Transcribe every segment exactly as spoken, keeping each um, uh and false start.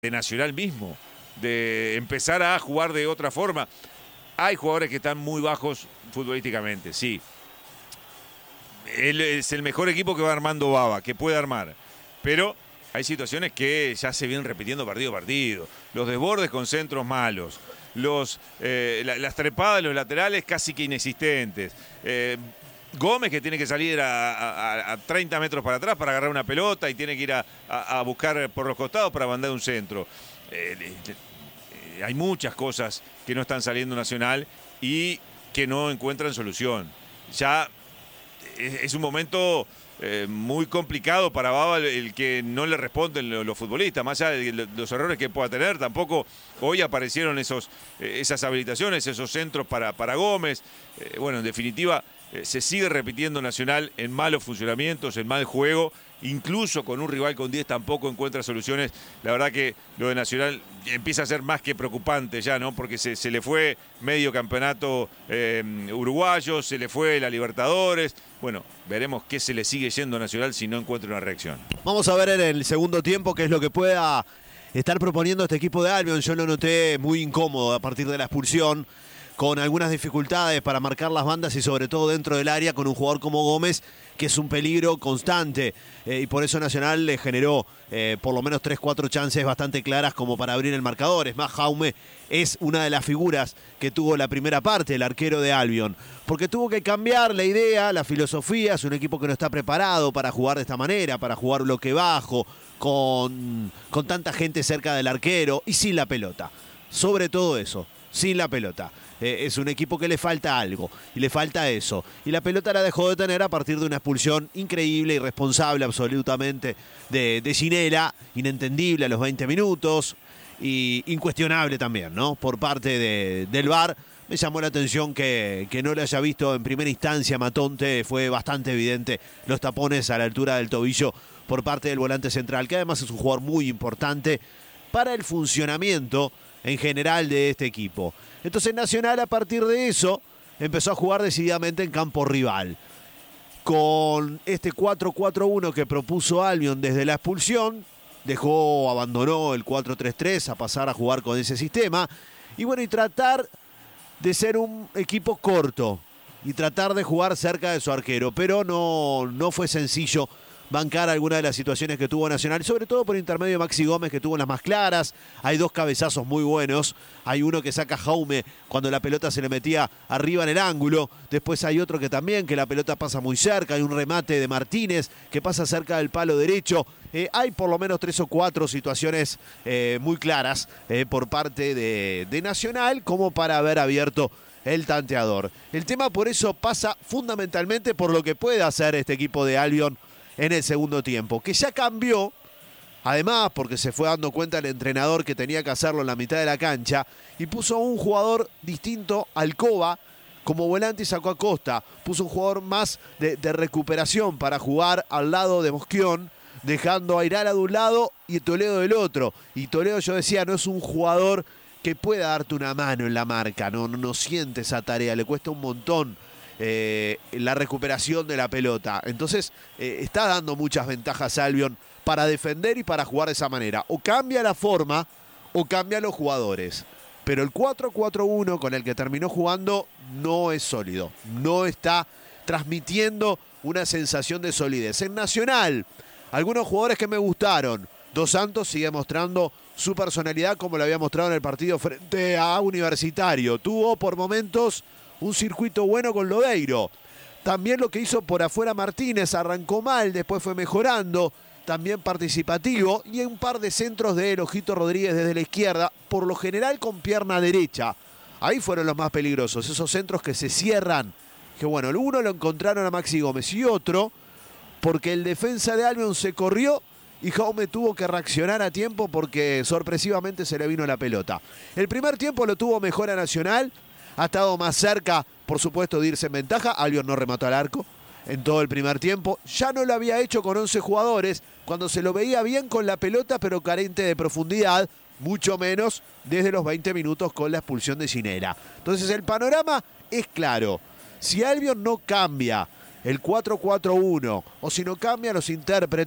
de Nacional mismo, de empezar a jugar de otra forma. Hay jugadores que están muy bajos futbolísticamente, sí. Él es el mejor equipo que va armando Bava, que puede armar. Pero hay situaciones que ya se vienen repitiendo partido a partido. Los desbordes con centros malos. Los, eh, la, las trepadas de los laterales casi que inexistentes. Eh, Gómez que tiene que salir a, a, a treinta metros para atrás para agarrar una pelota y tiene que ir a, a, a buscar por los costados para mandar un centro. Eh, eh, hay muchas cosas que no están saliendo Nacional y que no encuentran solución. Ya es, es un momento eh, muy complicado para Bava el, el que no le responden los, los futbolistas, más allá de los errores que pueda tener. Tampoco hoy aparecieron esos, eh, esas habilitaciones, esos centros para, para Gómez. Eh, bueno, en definitiva, eh, se sigue repitiendo Nacional en malos funcionamientos, en mal juego. Incluso con un rival con diez tampoco encuentra soluciones. La verdad que lo de Nacional empieza a ser más que preocupante ya, ¿no? Porque se, se le fue medio campeonato eh, uruguayo, se le fue la Libertadores. Bueno, veremos qué se le sigue yendo a Nacional si no encuentra una reacción. Vamos a ver en el segundo tiempo qué es lo que pueda estar proponiendo este equipo de Albion. Yo lo noté muy incómodo a partir de la expulsión, con algunas dificultades para marcar las bandas y sobre todo dentro del área con un jugador como Gómez, que es un peligro constante. Eh, y por eso Nacional le generó eh, por lo menos tres cuatro chances bastante claras como para abrir el marcador. Es más, Jaume es una de las figuras que tuvo la primera parte, el arquero de Albion. Porque tuvo que cambiar la idea, la filosofía. Es un equipo que no está preparado para jugar de esta manera, para jugar bloque bajo, con, con tanta gente cerca del arquero y sin la pelota. Sobre todo eso, sin la pelota. Eh, es un equipo que le falta algo, y le falta eso. Y la pelota la dejó de tener a partir de una expulsión increíble, irresponsable absolutamente, de, de Ginela, inentendible a los veinte minutos, y incuestionable también, ¿no? Por parte de, del V A R. Me llamó la atención que, que no le haya visto en primera instancia Matonte. Fue bastante evidente los tapones a la altura del tobillo por parte del volante central, que además es un jugador muy importante para el funcionamiento en general de este equipo. Entonces Nacional, a partir de eso, empezó a jugar decididamente en campo rival. Con este cuatro cuatro uno que propuso Albion desde la expulsión, dejó, abandonó el cuatro tres tres a pasar a jugar con ese sistema. Y bueno, y tratar de ser un equipo corto y tratar de jugar cerca de su arquero. Pero no, no fue sencillo bancar alguna de las situaciones que tuvo Nacional, sobre todo por intermedio de Maxi Gómez, que tuvo las más claras. Hay dos cabezazos muy buenos. Hay uno que saca Jaume cuando la pelota se le metía arriba en el ángulo. Después hay otro que también, que la pelota pasa muy cerca. Hay un remate de Martínez que pasa cerca del palo derecho. Eh, hay por lo menos tres o cuatro situaciones eh, muy claras eh, por parte de, de Nacional como para haber abierto el tanteador. El tema por eso pasa fundamentalmente por lo que puede hacer este equipo de Albion en el segundo tiempo, que ya cambió, además porque se fue dando cuenta el entrenador que tenía que hacerlo en la mitad de la cancha, y puso un jugador distinto, Alcoba, como volante, y sacó a Costa. Puso un jugador más de, de recuperación para jugar al lado de Mosquión, dejando a Irala de un lado y Toledo del otro. Y Toledo, yo decía, no es un jugador que pueda darte una mano en la marca, no, no, no siente esa tarea, le cuesta un montón Eh, la recuperación de la pelota. Entonces eh, está dando muchas ventajas a Albion para defender y para jugar de esa manera. O cambia la forma o cambia los jugadores. Pero el cuatro cuatro uno con el que terminó jugando no es sólido. No está transmitiendo una sensación de solidez. En Nacional, algunos jugadores que me gustaron. Dos Santos sigue mostrando su personalidad como lo había mostrado en el partido frente a Universitario. Tuvo por momentos un circuito bueno con Lodeiro. También lo que hizo por afuera Martínez, arrancó mal, después fue mejorando, también participativo, y un par de centros de Ojito Rodríguez desde la izquierda, por lo general con pierna derecha. Ahí fueron los más peligrosos, esos centros que se cierran. Que bueno, uno lo encontraron a Maxi Gómez y otro porque el defensa de Albion se corrió y Jaume tuvo que reaccionar a tiempo porque sorpresivamente se le vino la pelota. El primer tiempo lo tuvo mejor a Nacional. Ha estado más cerca, por supuesto, de irse en ventaja. Albion no remató al arco en todo el primer tiempo. Ya no lo había hecho con once jugadores, cuando se lo veía bien con la pelota, pero carente de profundidad, mucho menos desde los veinte minutos con la expulsión de Ginela. Entonces el panorama es claro. Si Albion no cambia el cuatro cuatro uno, o si no cambia los intérpretes,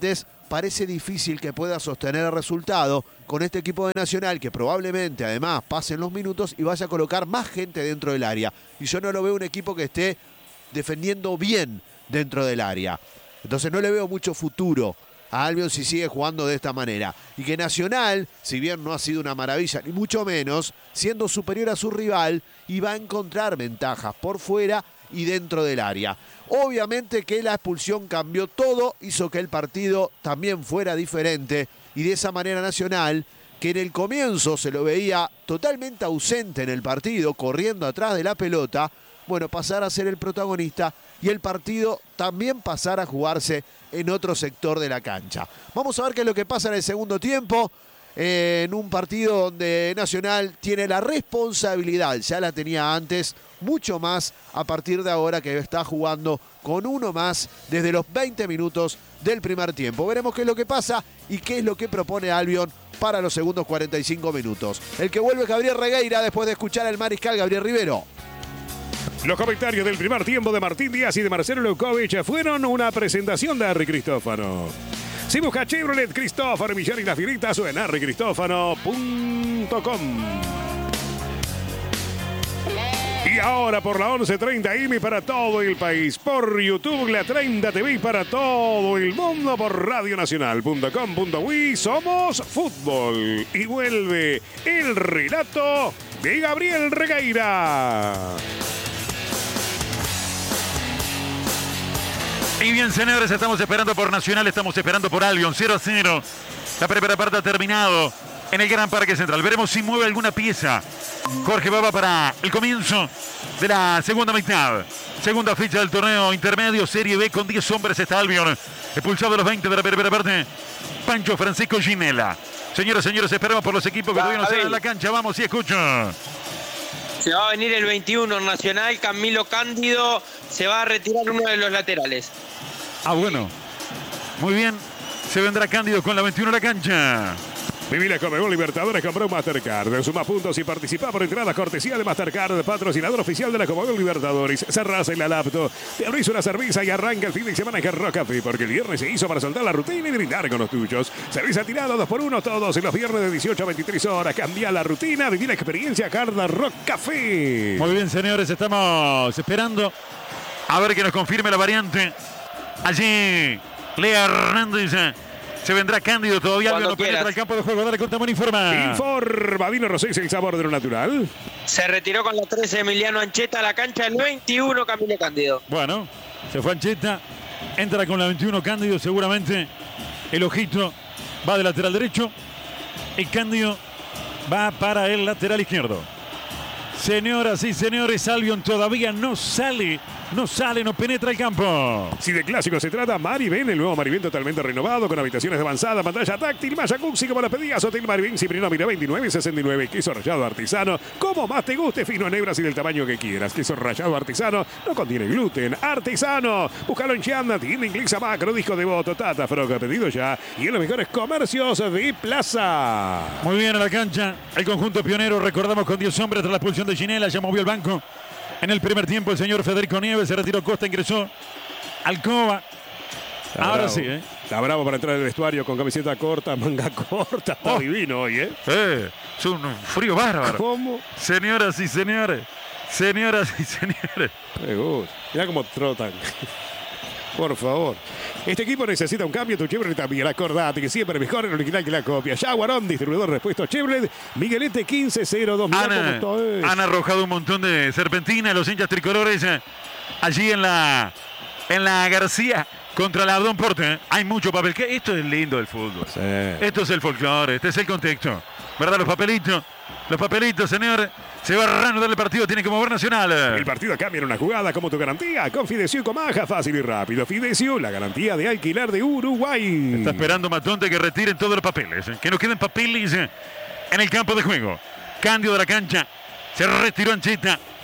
parece difícil que pueda sostener el resultado con este equipo de Nacional, que probablemente además pasen los minutos y vaya a colocar más gente dentro del área. Y yo no lo veo un equipo que esté defendiendo bien dentro del área. Entonces no le veo mucho futuro a Albion si sigue jugando de esta manera. Y que Nacional, si bien no ha sido una maravilla, ni mucho menos, siendo superior a su rival, iba a encontrar ventajas por fuera y dentro del área. Obviamente que la expulsión cambió todo, hizo que el partido también fuera diferente, y de esa manera Nacional, que en el comienzo se lo veía totalmente ausente en el partido, corriendo atrás de la pelota, bueno, pasar a ser el protagonista y el partido también pasar a jugarse en otro sector de la cancha. Vamos a ver qué es lo que pasa en el segundo tiempo, eh, en un partido donde Nacional tiene la responsabilidad, ya la tenía antes, mucho más a partir de ahora que está jugando con uno más desde los veinte minutos del primer tiempo. Veremos qué es lo que pasa y qué es lo que propone Albion para los segundos cuarenta y cinco minutos. El que vuelve es Gabriel Regueira después de escuchar al mariscal Gabriel Rivero. Los comentarios del primer tiempo de Martín Díaz y de Marcelo Lukovic fueron una presentación de Harry Cristófano. Si busca Chevrolet Cristófano, Millán y las filitas o en harry cristófano punto com. Y ahora por la once treinta M para todo el país, por YouTube, la treinta T V para todo el mundo, por radio nacional punto com punto uy. Somos fútbol. Y vuelve el relato de Gabriel Regueira. Y bien, señores, estamos esperando por Nacional, estamos esperando por Albion, cero a cero. La primera parte ha terminado en el Gran Parque Central. Veremos si mueve alguna pieza Jorge Baba para el comienzo de la segunda mitad. Segunda fecha del torneo intermedio, Serie B, con diez hombres está Albion. Expulsado de los veinte de la primera parte, Pancho Francisco Ginela. Señoras y señores, esperamos por los equipos que todavía no salen en la cancha. Vamos y escucho. Se va a venir el veintiuno Nacional, Camilo Cándido, se va a retirar uno de los laterales. Ah, bueno. Muy bien. Se vendrá Cándido con la veintiuno a la cancha. Viví la Conmebol Libertadores con Pro Mastercard. Suma puntos y participa por entrada cortesía de Mastercard, patrocinador oficial de la Conmebol Libertadores. Cerrás en la laptop, te abrís una cerveza y arranca el fin de semana en Hard Rock Café, porque el viernes se hizo para soltar la rutina y brindar con los tuyos. Cerveza tirada dos por uno todos en los viernes de dieciocho a veintitrés horas. Cambia la rutina, viví la experiencia Hard Rock Café. Muy bien, señores, estamos esperando a ver que nos confirme la variante. Allí, Lea Hernández. Se vendrá Cándido, todavía Cuando no penetra quieras. el campo de juego. Dale, Contamón, informa. Informa, Vino Rosé, el sabor de lo natural. Se retiró con la trece Emiliano Ancheta a la cancha, el veintiuno Camilo Cándido. Bueno, se fue Ancheta, entra con la veintiuno Cándido, seguramente el ojito va de lateral derecho y Cándido va para el lateral izquierdo. Señoras y señores, Albion todavía no sale, no sale, no penetra el campo. Si de clásico se trata, Maribén, el nuevo Maribén totalmente renovado, con habitaciones de avanzada, pantalla táctil, más jacuzzi como las pedías. Hotel Maribén, Cipriano Mira veintinueve sesenta y nueve. Queso rallado artesano, como más te guste, fino en hebras y del tamaño que quieras. Queso rallado artesano, no contiene gluten, artesano. Búscalo en Chanda, tienda inglesa Macro, disco de voto, Tata, Froca, pedido ya. Y en los mejores comercios de Plaza. Muy bien a la cancha, el conjunto pionero, recordamos con diez hombres tras la expulsión de Ginela, ya movió el banco. En el primer tiempo el señor Federico Nieves, se retiró Costa, ingresó Alcoba. Está Ahora bravo. sí, ¿eh? Está bravo para entrar al vestuario con camiseta corta, manga corta. Está Oh. divino hoy, ¿eh? Eh, es un frío bárbaro. ¿Cómo? Señoras y señores, señoras y señores. Me gusta. Mirá cómo trotan. Por favor. Este equipo necesita un cambio. Tu Chevrolet también. Acordate que siempre mejor el original que la copia. Jaguarón, distribuidor de repuestos Chevrolet. Miguelete quince cero dos. Mirá Han, cómo esto es. han arrojado un montón de serpentina los hinchas tricolores eh, allí en la, en la García contra la Abdón Porte. eh. Hay mucho papel. ¿Qué? Esto es lindo del fútbol. Sí. Esto es el folclore, este es el contexto. ¿Verdad? Los papelitos, los papelitos, señor. Se va a reanudar el partido, tiene que mover Nacional. El partido cambia en una jugada como tu garantía. Con Fidecio y Comaja, fácil y rápido. Fidecio, la garantía de alquiler de Uruguay. Está esperando Matonte que retiren todos los papeles. eh. Que no queden papeles eh, en el campo de juego. Cambio de la cancha. Se retiró Ancheta.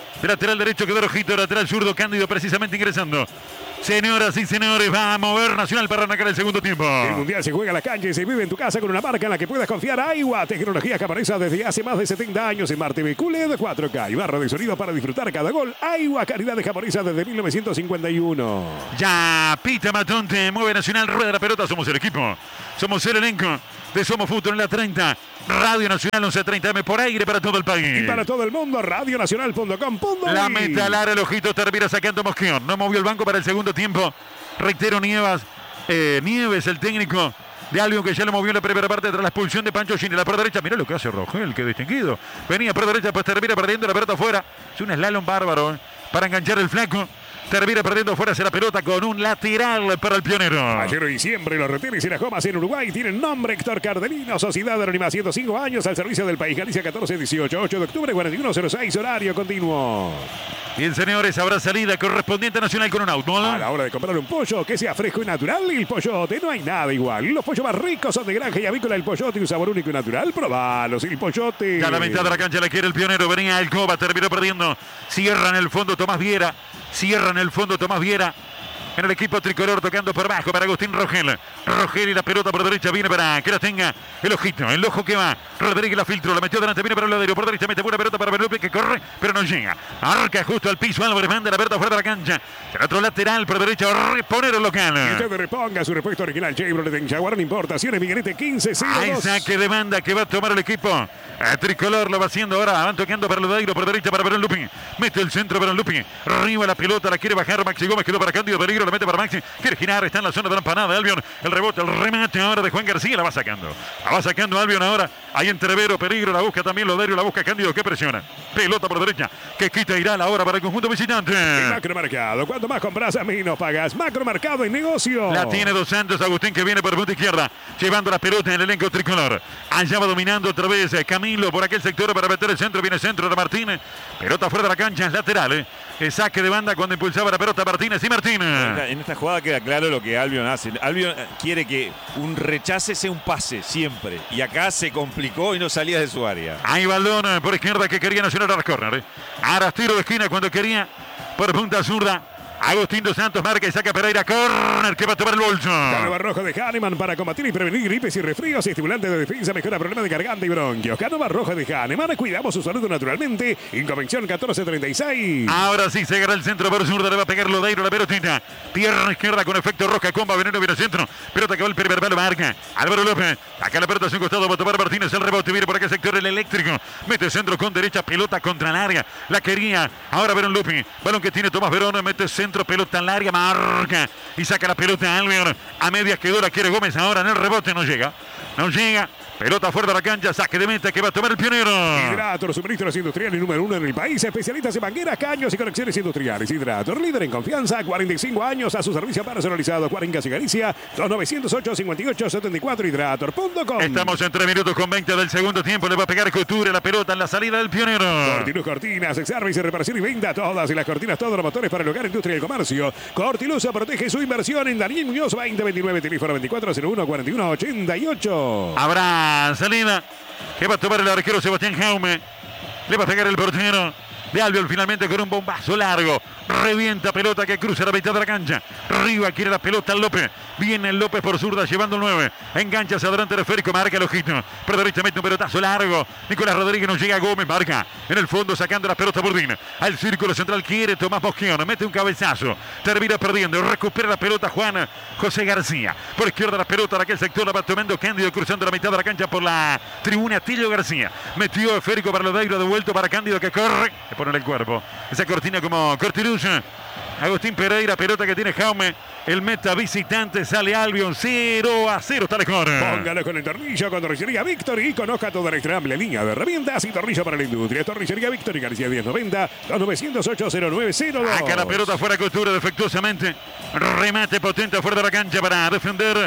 De lateral derecho quedó Rojito, lateral zurdo Cándido precisamente ingresando. Señoras y señores, va a mover Nacional para arrancar el segundo tiempo. El Mundial se juega en la cancha y se vive en tu casa con una marca en la que puedas confiar. Aiwa, tecnología japonesa desde hace más de setenta años. Smart T V Q L E D cuatro K y barra de sonido para disfrutar cada gol. Aiwa, calidad de japonesa desde mil novecientos cincuenta y uno. Ya pita Matonte, mueve Nacional, rueda la pelota, somos el equipo. Somos el elenco de Somos Fútbol en la treinta. Radio Nacional once treinta M por aire para todo el país. Y para todo el mundo, radionacional punto com punto uy. La meta al área, el ojito termina sacando Mosqueón. No movió el banco para el segundo tiempo. Reitero, Nieves, eh, Nieves, el técnico de Albion, que ya lo movió en la primera parte tras la expulsión de Pancho Gini. La por derecha, mirá lo que hace Rogel, qué distinguido. Venía por derecha, pues termina perdiendo la pelota afuera. Es un slalom bárbaro, eh, para enganchar el flaco. Termina perdiendo fuera hacia la pelota con un lateral para el Pionero. Ayer y siempre los retenes y las gomas en Uruguay tienen nombre. Héctor Cardelino, Sociedad Anónima, ciento cinco años al servicio del país. Galicia catorce dieciocho, ocho de octubre, cuarenta y uno cero seis, horario continuo. Bien, señores, habrá salida correspondiente a Nacional con un auto. A la hora de comprar un pollo que sea fresco y natural, el Pollote, no hay nada igual. Los pollos más ricos son de granja y avícola. El Pollote, un sabor único y natural. Probalos, el Pollote. Ya a la mitad de la cancha la quiere el Pionero. Venía el Coba, terminó perdiendo. Cierra en el fondo Tomás Viera. Cierra en el fondo Tomás Viera. En el equipo tricolor tocando por bajo para Agustín Rogel. Rogel y la pelota por derecha viene para que la tenga el ojito. El ojo que va. Rodríguez la filtró, la metió delante, viene para el ladero. Por derecha mete buena pelota para Benupe que corre, pero no llega. Arca justo al piso. Álvarez manda la pelota fuera de la cancha. El otro lateral por derecha. Reponer el local. Y usted reponga su repuesto original Chevrolet en Jaguar Importaciones Miguelete quince cero dos. Hay saque de banda que va a tomar el equipo. El tricolor lo va haciendo ahora. Van tocando para el ladero por derecha para Verón Lupi. Mete el centro Verón Lupi. Arriba la pelota, la quiere bajar Maxi Gómez. Quedó para Cándido Peligro. La mete para Maxi. Quiere girar. Está en la zona de la empanada. Albion. El rebote, el remate ahora de Juan García. La va sacando. La va sacando Albion ahora. Ahí Entrevero. Peligro. La busca también Loderio. La busca Cándido. Que presiona. Pelota por derecha. Que quita Irán ahora para el conjunto visitante. Macromercado. Cuanto más compras, a menos pagas. Macromercado en negocio. La tiene Dos Santos. Agustín que viene por punta izquierda. Llevando la pelota en el elenco tricolor. Allá va dominando otra vez Camilo por aquel sector para meter el centro. Viene centro de Martínez. Pelota fuera de la cancha. Es lateral. Eh. El saque de banda cuando impulsaba la pelota Martínez y Martínez. En esta, en esta jugada queda claro lo que Albion hace. Albion quiere que un rechace sea un pase siempre. Y acá se complicó y no salía de su área. Ahí Baldón por izquierda que quería Nacional a la córner. Eh. Ahora tiro de esquina cuando quería por punta zurda. Agustín Dos Santos marca y saca Pereira, córner que va a tomar el bolso. Canova Rojo de Hahnemann para combatir y prevenir gripes y resfríos. Estimulante de defensa, mejora problemas de garganta y bronquios. Canova Rojo de Hahnemann, cuidamos su salud naturalmente. Inconvención catorce treinta y seis. Ahora sí se agarra el centro por zurda, le va a pegar Lodeiro, la pelotita. Pierna izquierda con efecto roja, comba, Veneno viene al centro. Pelota que va el primer palo, marca Álvaro López. Acá la pelota a su costado, va a tomar Martínez, el rebote viene por aquel sector el eléctrico. Mete centro con derecha, pelota contra el área. La quería, ahora Verón López. Balón que tiene Tomás Verón, mete centro, pelota en el área. Marca y saca la pelota a Albion. A medias quedó, la quiere Gómez ahora en el rebote. No llega, no llega. Pelota fuera de la cancha, saque de meta que va a tomar el Pionero. Hidrator, suministros industriales número uno en el país. Especialistas en mangueras, caños y conexiones industriales. Hidrator, líder en confianza. cuarenta y cinco años a su servicio personalizado. Cuarengas y Galicia. dos nueve cero ocho, cinco ocho siete cuatro. Hidrator punto com. Estamos en tres minutos con veinte del segundo tiempo. Le va a pegar Couture la pelota en la salida del Pionero. Cortiluz Cortinas, servicio, reparación y venta. Todas y las cortinas, todos los motores para el hogar, industria y el comercio. Cortiluz protege su inversión en Daniel Muñoz veinte veintinueve. Teléfono veinticuatro cero uno, cuarenta y uno ochenta y ocho. Habrá salida que va a tomar el arquero Sebastián Jaume. Le va a pegar el portero de Albion finalmente con un bombazo largo. Revienta pelota que cruza la mitad de la cancha. Arriba quiere la pelota López. Viene López por zurda llevando el nueve. Engancha hacia adelante el esférico. Marca el ojito. Por derecha mete un pelotazo largo. Nicolás Rodríguez no llega a Gómez. Marca en el fondo sacando la pelota Burdín. Al círculo central quiere Tomás Mosqueón. Mete un cabezazo. Termina perdiendo. Recupera la pelota Juan José García. Por izquierda la pelota de aquel sector la va tomando Cándido cruzando la mitad de la cancha por la tribuna Tillo García. Metió esférico para Lodeiro. Devuelto para Cándido que corre. Le pone en el cuerpo. Esa cortina como Cortiluz. Agustín Pereira, pelota que tiene Jaume. El meta visitante sale Albion cero a cero. Está mejor. Póngalo con el tornillo con Torrillería Víctor y conozca toda nuestra amplia línea de herramientas y tornillo para la industria. Torrillería Víctor y García diez noventa, dos nueve cero ocho, cero nueve cero dos. Acá la pelota fuera costura defectuosamente. Remate potente fuera de la cancha para defender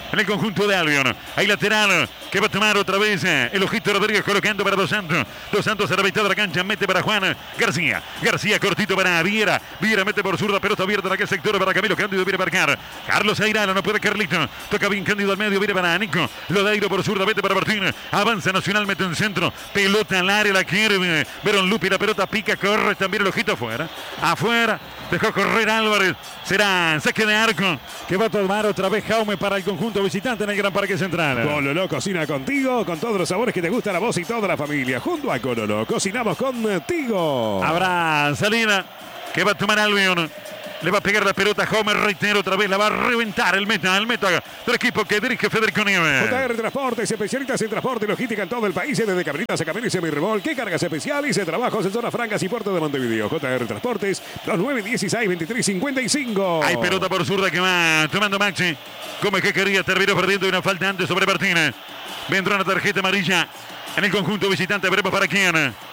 en el conjunto de Albion. Hay lateral que va a tomar otra vez el ojito Rodríguez colocando para Dos Santos. Dos Santos a la mitad de la cancha, mete para Juan García. García cortito para Viera. Viera mete por zurda, pelota abierta en aquel sector para Camilo Cándido, viene a marcar. Carlos Airala, no puede Carlito. Toca bien Cándido al medio, viene para Nico. Lodeiro por zurda, mete para Martín. Avanza Nacional, mete en centro. Pelota al área, la quiere Verón Lupi, la pelota pica, corre también el ojito afuera. Afuera. Dejó correr Álvarez. Será saque de arco que va a tomar otra vez Jaume para el conjunto visitante en el Gran Parque Central. Cololó cocina contigo con todos los sabores que te gustan a vos y toda la familia. Junto a Cololó cocinamos contigo. Habrá salida que va a tomar Albion. Le va a pegar la pelota a Jaume, reitero otra vez, la va a reventar el meta, el meta del equipo que dirige Federico Nieves. J R Transportes, especialistas en transporte y logística en todo el país, desde camionetas a camiones y semirremolque, cargas especiales, trabajos en zonas francas y puerto de Montevideo. J R Transportes, dos nueve dieciséis veintitrés cincuenta y cinco. Hay pelota por zurda que va tomando Maxi. Como es que quería, terminó perdiendo y una falta antes sobre Martínez. Vendrá una tarjeta amarilla en el conjunto visitante, veremos para quién.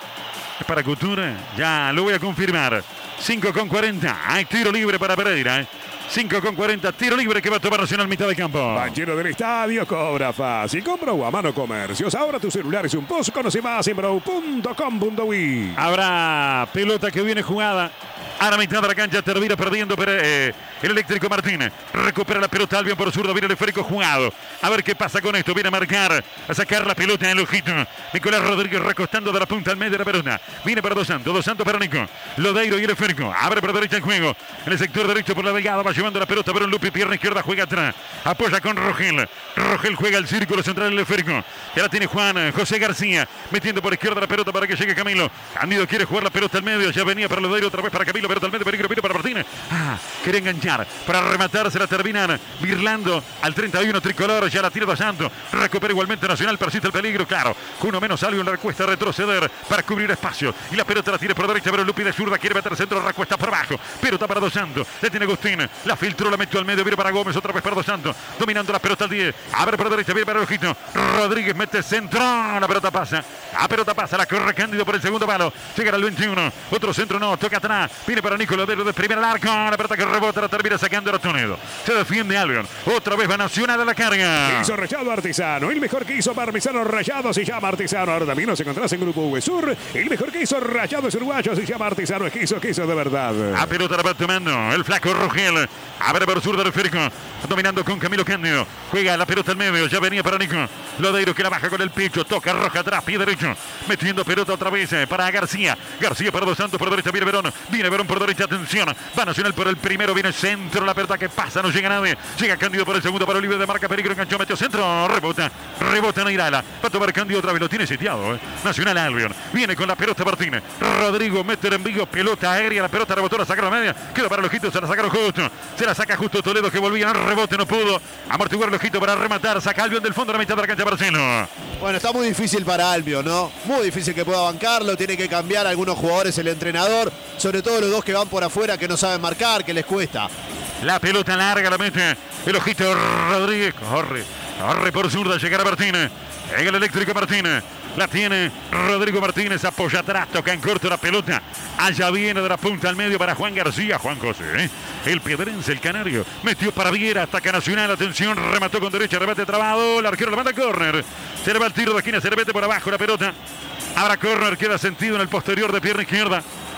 ¿Es para Couture? Ya lo voy a confirmar. cinco con cuarenta. Hay tiro libre para Pereira. cinco con cuarenta. Tiro libre que va a tomar Nacional mitad de campo. Banchero del estadio cobra fácil. Compra o a mano comercios. Ahora tu celular es un post. Conoce más en bro punto com punto uy. Habrá pelota que viene jugada. A la mitad de la cancha termina perdiendo pero, eh, el eléctrico Martínez. Recupera la pelota Albion por zurdo. Viene el esférico jugado. A ver qué pasa con esto. Viene a marcar. A sacar la pelota en el ojito. Nicolás Rodríguez recostando de la punta al medio de la pelota. Viene para Dos Santos. Dos Santos para Nico. Lodeiro y el esférico. Abre por derecha el juego. En el sector derecho por la delgada. Va llevando la pelota. Pero un Lupi. Pierna izquierda. Juega atrás. Apoya con Rogel. Rogel juega el círculo central del esférico. Ya la tiene Juan José García. Metiendo por izquierda la pelota para que llegue Camilo. Cándido quiere jugar la pelota al medio. Ya venía para Lodeiro. Otra vez para Camilo. Pelota al medio. Peligro. Viene para Martínez. Ah, quiere enganchar. Para rematar. Se la terminan birlando al treinta y uno tricolor. Ya la tira Dos Santos. Recupera igualmente Nacional. Persiste el peligro. Claro. Con uno menos Albion le cuesta retroceder para cubrir espacio. Y la pelota la tiene por derecha. Pero Lupi de zurda quiere meter centro. Recuesta por abajo. Pelota para Dos Santos. La tiene Agustín. La filtró. La metió al medio. Viene para Gómez. Otra vez para Dos Santos. Dominando la pelota al diez. Abre por derecha. Viene para el ojito. Rodríguez mete centro. La pelota pasa. La pelota pasa. La corre Cándido por el segundo palo. Llega al veintiuno. Otro centro no. Toca atrás. Viene para Nicolás de primera al arco. La pelota que rebota. La termina sacando a Toledo. Se defiende Albion. Otra vez va Nacional a la carga. Hizo Rayado Artesano. El mejor que hizo Parmesano Rayado se llama Artesano. Ahora también nos encontrás en Grupo V Sur. El mejor que hizo Rayado es uruguayo. Se llama Artesano. Es queso, queso de verdad. A pelota la va tomando el flaco Rogel. Abre por sur del esférico. Dominando con Camilo Cándido. Juega la pelota al medio. Ya venía para Nico. Lodeiro que la baja con el pecho. Toca Roja atrás. Pie derecho. Metiendo pelota otra vez para García. García para Dos Santos por derecha. Viene Verón. Viene Verón por derecha. Atención. Va Nacional por el primero. Viene centro. La pelota que pasa. No llega nadie. Llega Cándido por el segundo. Para Oliver de marca. Peligro. Enganchó. Metió centro. Rebota. Rebota en Irala. Va a tomar Cándido otra vez. Lo tiene sitiado. ¿eh? Nacional Albion. Viene con la pelota Martínez. Rodrigo mete el envío. Pelota aérea. La pelota rebotó. La sacaron a media. Queda para el ojito. Se la sacaron justo. Se la saca justo Toledo que volvía al rebote. No pudo amortiguar el ojito para rematar. Saca Albion del fondo de la mitad de la cancha Marcelo. Bueno, está muy difícil para Albion, ¿no? Muy difícil que pueda bancarlo. Tiene que cambiar algunos jugadores el entrenador. Sobre todo los dos que van por afuera, que no saben marcar, que les cuesta. La pelota larga la mete el ojito Rodríguez. Corre. Corre por zurda. Llegará Martínez. Llega el eléctrico Martínez. La tiene Rodrigo Martínez. Apoya atrás. Toca en corto la pelota. Allá viene de la punta al medio para Juan García. Juan José. ¿eh? El piedrense, el canario. Metió para Viera. Ataca Nacional. Atención. Remató con derecha. Rebate trabado. El arquero la manda a córner. Se le va el tiro de esquina. Se le mete por abajo la pelota. Ahora córner. Queda sentido en el posterior de pierna izquierda.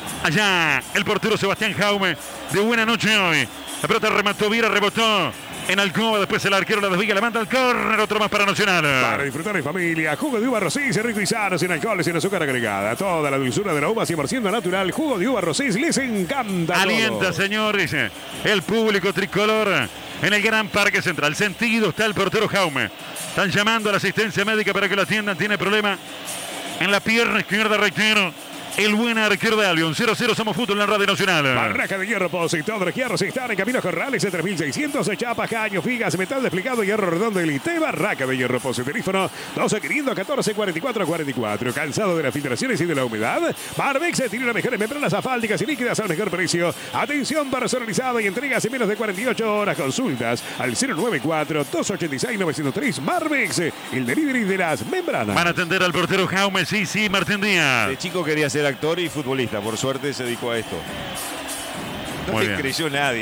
Allá el portero Sebastián Jaume. De buena noche hoy. La pelota remató Viera. Rebotó en Alcoba, después el arquero la desviga, levanta el córner, otro más para Nacional. Para disfrutar en familia, jugo de uva Rosés, rico y sano, sin alcohol, sin azúcar agregada. Toda la dulzura de la uva cien por ciento natural. Jugo de uva Rosés, les encanta. Alienta, todo. señores, el público tricolor en el Gran Parque Central. Sentido está el portero Jaume. Están llamando a la asistencia médica para que lo atiendan. Tiene problema en la pierna izquierda, reitero. El buen arquero de Albion. cero cero, somos fútbol en la Radio Nacional. Barraca de hierro, Posito de hierro. Se están en Camino Corrales, tres mil seiscientos. Chapa, caño, figas, metal desplegado, hierro redondo y lite. Barraca de hierro, Posito. Teléfono doce quinientos catorce cuarenta y cuatro cuarenta y cuatro. Cansado de las filtraciones y de la humedad. Barbex tiene las mejores membranas asfálticas y líquidas al mejor precio. Atención personalizada y entregas en menos de cuarenta y ocho horas. Consultas al cero nueve cuatro, dos ocho seis, nueve cero tres. Barbex, el delivery de las membranas. Van a atender al portero Jaume. Sí, sí, Martín Díaz. De chico quería ser actor y futbolista, por suerte se dedicó a esto. No Muy te bien. creyó nadie.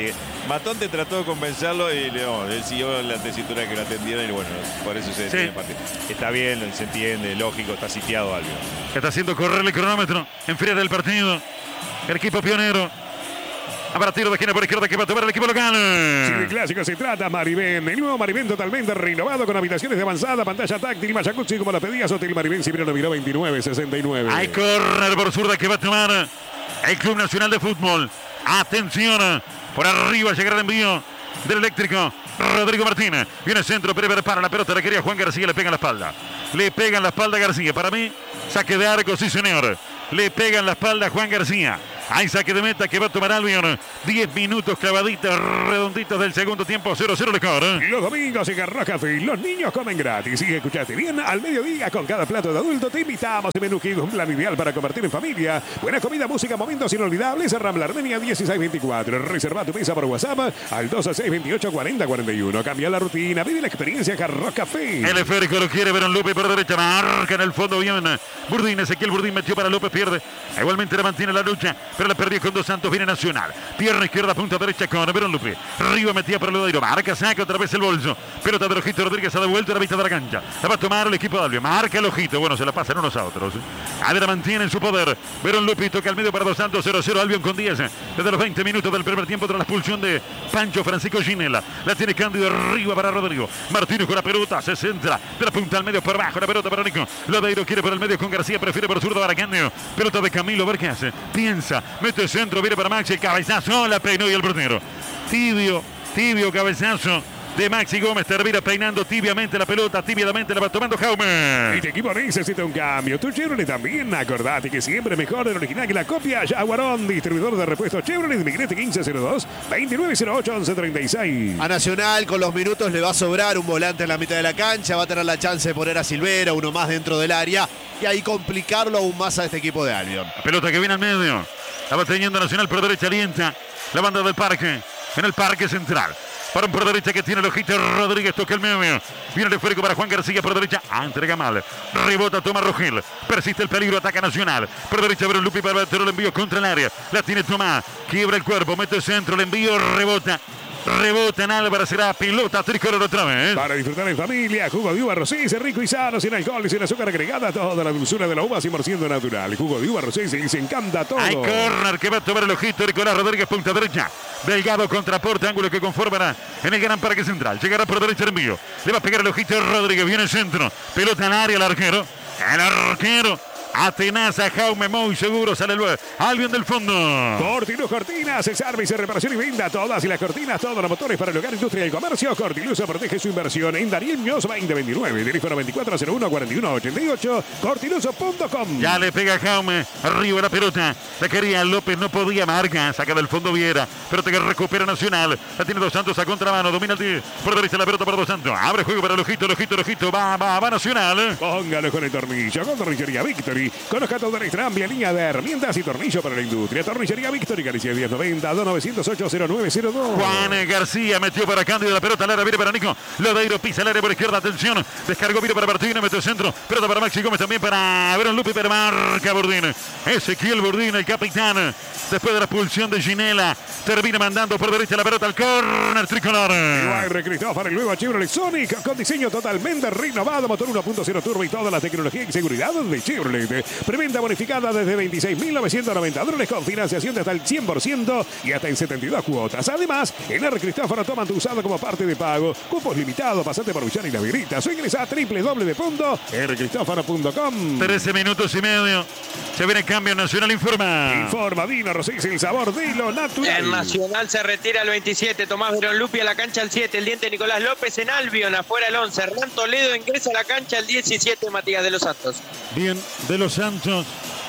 Matonte trató de convencerlo y no, él siguió la tesitura que lo atendieron y bueno, por eso se detiene Sí. el partido. Está bien, se entiende, lógico, está sitiado Albion. Está haciendo correr el cronómetro. Enfría del partido. El equipo pionero. Habrá tiro de esquina por izquierda que va a tomar el equipo local. Si de clásico se trata, Maribén. El nuevo Maribén totalmente renovado con habitaciones de avanzada, pantalla táctil, jacuzzi como la pedías. Hotel Maribén, Cipriano Miró, veintinueve sesenta y nueve. Hay corner por zurda que va a tomar el Club Nacional de Fútbol. Atención. Por arriba llegará el envío del eléctrico Rodrigo Martínez. Viene el centro, pero para la pelota. La quería Juan García, le pega en la espalda. Le pega en la espalda a García. Para mí, saque de arco, sí señor. Le pega en la espalda a Juan García. Hay saque de meta que va a tomar Albion. diez minutos clavaditos, redonditos del segundo tiempo. cero cero le cobra. Los domingos en Arroz Café, los niños comen gratis. Y escuchaste bien, al mediodía con cada plato de adulto te invitamos a Menú Kids, un plan ideal para compartir en familia. Buena comida, música, momentos inolvidables. Rambla Armenia dieciséis veinticuatro. Reserva tu mesa por WhatsApp al dos seis veintiocho cuarenta cuarenta y uno. Cambia la rutina, vive la experiencia Arroz Café. El esférico lo quiere Verón López por derecha. Marca en el fondo bien. Burdín, Ezequiel Burdín metió para López, pierde. Igualmente la mantiene la lucha, pero la perdió con Dos Santos. Viene Nacional. Pierna izquierda, punta derecha con Verón López. Arriba metía para Lodeiro. Marca, saca otra vez el bolso. Pelota del Ojito Rodríguez ha devuelto a la vista de la cancha. La va a tomar el equipo de Albion. Marca el Ojito. Bueno, se la pasan unos a otros. Adela mantiene en su poder. Verón López toca al medio para Dos Santos. cero cero Albion con diez. Desde los veinte minutos del primer tiempo tras la expulsión de Pancho Francisco Ginela. La tiene Cándido arriba para Rodrigo. Martínez con la pelota. Se centra. De la punta al medio por bajo. La pelota para Nico. Lodeiro quiere por el medio con García. Prefiere por zurdo para Cándido. Pelota de Camilo. Ver qué hace. Piensa. Mete centro. Viene para Maxi. Cabezazo. La peinó y el portero. Tibio. Tibio cabezazo de Maxi Gómez. Termina peinando tibiamente la pelota. Tibiamente la va tomando Jaume. Este equipo necesita un cambio. Tu Chevrolet también. Acordate que siempre mejor el original que la copia. Jaguarón, distribuidor de repuestos Chevrolet. Migrete quince cero dos, veintinueve cero ocho, once treinta y seis. A Nacional con los minutos le va a sobrar un volante en la mitad de la cancha. Va a tener la chance de poner a Silvera, uno más dentro del área. Y ahí complicarlo aún más a este equipo de Albion. La pelota que viene al medio. La va teniendo Nacional por derecha. Alienta la banda del parque. En el parque central. Para un por derecha que tiene el Ojito Rodríguez. Toca el medio. Viene el esférico para Juan García por derecha. Ah, entrega mal. Rebota, toma Rogel. Persiste el peligro. Ataca Nacional. Por derecha Verón Lupi para meter el envío contra el área. La tiene Tomás. Quiebra el cuerpo. Mete el centro. El envío. Rebota. Rebota en Álvarez. Será pilota tricolor otra vez. Para disfrutar en familia, jugo de uva Rosés, rico y sano, sin alcohol y sin azúcar agregada, toda la dulzura de la uva cien por ciento natural. Jugo de uva Rosés y se encanta todo. Hay corner que va a tomar el Ojito. Nicolás Rodríguez, punta derecha. Delgado contraporte, ángulo que conformará en el gran parque central. Llegará por derecha el envío. Le va a pegar el Ojito Rodríguez. Viene el centro. Pelota en área el arquero. El arquero. Atenaza, Jaume, muy seguro, sale luego. Albion del fondo. Cortiluz Cortinas, servicio, reparación y venta. Todas y las cortinas, todos los motores para el hogar, industria y comercio. Cortiluz protege su inversión en Daniel Muñoz veinte veintinueve. Teléfono veinticuatro cero uno, cuarenta y uno ochenta y ocho. cortiluso punto com. Ya le pega Jaume. Arriba la pelota. La quería López, no podía. Marca. Saca del fondo Viera. Pelota que recupera Nacional. La tiene Dos Santos a contramano. Domina el por derecha la pelota para Dos Santos. Abre juego para el Ojito, el Ojito, el Ojito. Va, va, va Nacional. Póngalo con el tornillo. Con Tornillería Victory. Conozca toda nuestra amplia línea de herramientas y tornillo para la industria. Tornillería Victory, Galicia diez noventa, dos nueve cero ocho, cero nueve cero dos. Juan García metió para Cándido la pelota. Lara viene para Nico. Lodeiro pisa el área por izquierda. Atención. Descargó, vino para Martínez. Metió centro. Pelota para Maxi Gómez también para Verón Lupi. Pero marca Burdín. Ezequiel Burdín, el capitán. Después de la expulsión de Ginela, termina mandando por derecha la pelota al córner tricolor. Igual Cristóbal, el nuevo Chevrolet Sonic con diseño totalmente renovado, motor uno punto cero turbo y toda la tecnología y seguridad de Chevrolet. Preventa bonificada desde veintiséis mil novecientos noventa dólares con financiación de hasta el cien por ciento y hasta en setenta y dos cuotas. Además, en R. Cristóforo toman tu usado como parte de pago. Cupos limitados, pasate por Villana y La Virita. O ingresa a doble u doble u doble u punto r cristóforo punto com. trece minutos y medio. Se viene cambio. Nacional informa. Informa Dino Rosés, el sabor de lo natural. En Nacional se retira el veintisiete, Tomás Verón Lupi a la cancha el siete, el diente Nicolás López. En Albion afuera el once, Hernán Toledo ingresa a la cancha el diecisiete, Matías de los Santos. Bien, de los Santos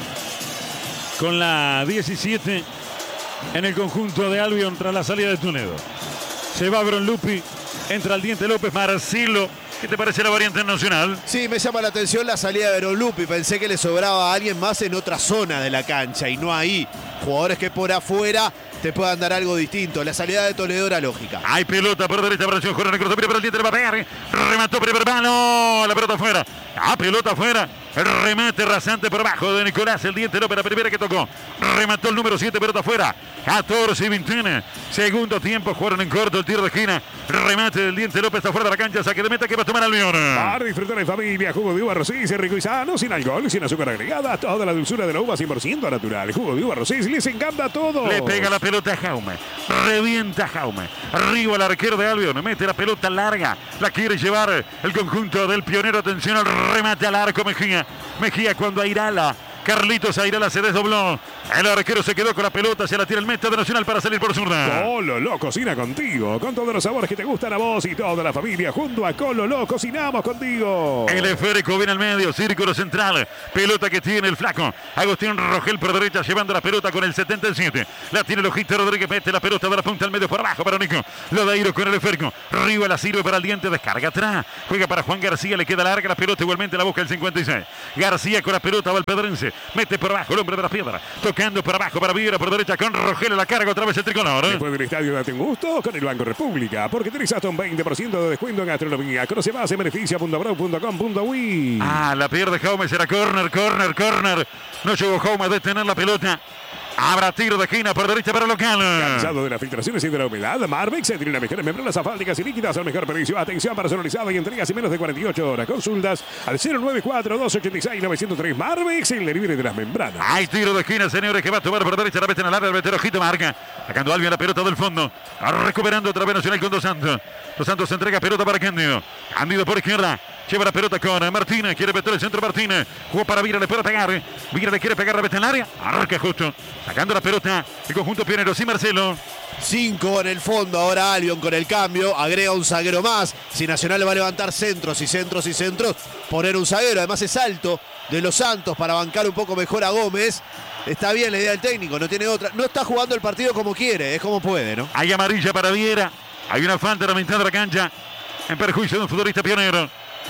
con la diecisiete en el conjunto de Albion tras la salida de Toledo. Se va Verón Lupi, entra el diente López. Marcelo, ¿qué te parece la variante nacional? Sí, me llama la atención la salida de Verón Lupi. Pensé que le sobraba a alguien más en otra zona de la cancha y no ahí. Jugadores que por afuera te puedan dar algo distinto. La salida de Toledo era lógica. Hay pelota por derecha para el señor Jorge Cruz. Mira para el diente, le va a pegar. Remató primer palo. La pelota afuera. Ah, pelota afuera. El remate rasante por abajo de Nicolás, el Diente López, la primera que tocó. Remató el número siete, pelota afuera. catorce y veintiuno. Segundo tiempo, jugaron en corto el tiro de esquina. Remate del Diente López, está fuera de la cancha, saque de meta que va a tomar Albion. Para disfrutar en familia, jugo de uva Rosés, rico y sano, sin alcohol, sin azúcar agregada, toda la dulzura de la uva cien por ciento natural. Jugo de uva Rosés, les encanta todo. Le pega la pelota a Jaume, revienta a Jaume. Arriba el arquero de Albion, mete la pelota larga, la quiere llevar el conjunto del Pionero. Atención al remate al arco Mejía. Mejía cuando Airala, Carlitos Airala se desdobló. El arquero se quedó con la pelota, se la tira el meta de Nacional para salir por zurda. Cololó cocina contigo, con todos los sabores que te gustan a vos y toda la familia. Junto a Cololó cocinamos contigo. El esférico viene al medio, círculo central. Pelota que tiene el flaco Agustín Rogel por derecha, llevando la pelota con el setenta y siete. La tiene el ojito Rodríguez, mete la pelota de la punta al medio por abajo para Nico. Lodeiro con el esférico. Arriba la sirve para el Diente, descarga atrás. Juega para Juan García, le queda larga la pelota, igualmente la busca el cincuenta y seis. García con la pelota, Valpedrense. Mete por abajo el hombre de la piedra. Tocando por abajo para Viera, por derecha con Rogel a la carga, otra vez el tricolor. Después del estadio date un gusto con el Banco República, porque tenés hasta un veinte por ciento de descuento en gastronomía. Conoce más en beneficio punto brau punto com punto uy. Ah, la pierde Jaume, será corner, corner, corner. No llegó Jaume a detener la pelota. Habrá tiro de esquina por derecha para el local. Cansado de las filtraciones y de la humedad, Marvex tiene las mejores membranas asfálticas y líquidas al mejor precio. Atención personalizada y entregas en menos de cuarenta y ocho horas. Consultas al cero nueve cuatro, dos ocho seis, nueve cero tres. Marvex, el libre de las membranas. Hay tiro de esquina, señores, que va a tomar por derecha. La mete en el área, el vetero Ojito marca. Sacando Albion la pelota del fondo. Recuperando otra vez Nacional con Dos Santos. Dos Santos entrega pelota para Cándido. Cándido por izquierda. Lleva la pelota con Martínez. Quiere meter el centro Martínez. Jugó para Vira, le puede pegar. Vira le quiere pegar, la mete en el área. Arranca justo. Sacando la pelota el conjunto pionero. Sí, Marcelo. Cinco en el fondo, ahora Albion con el cambio, agrega un zaguero más. Si Nacional va a levantar centros y centros y centros, poner un zaguero. Además es alto de Los Santos para bancar un poco mejor a Gómez. Está bien la idea del técnico, no tiene otra. No está jugando el partido como quiere, es como puede, ¿no? Hay amarilla para Viera. Hay una falta en la mitad de la cancha en perjuicio de un futbolista pionero.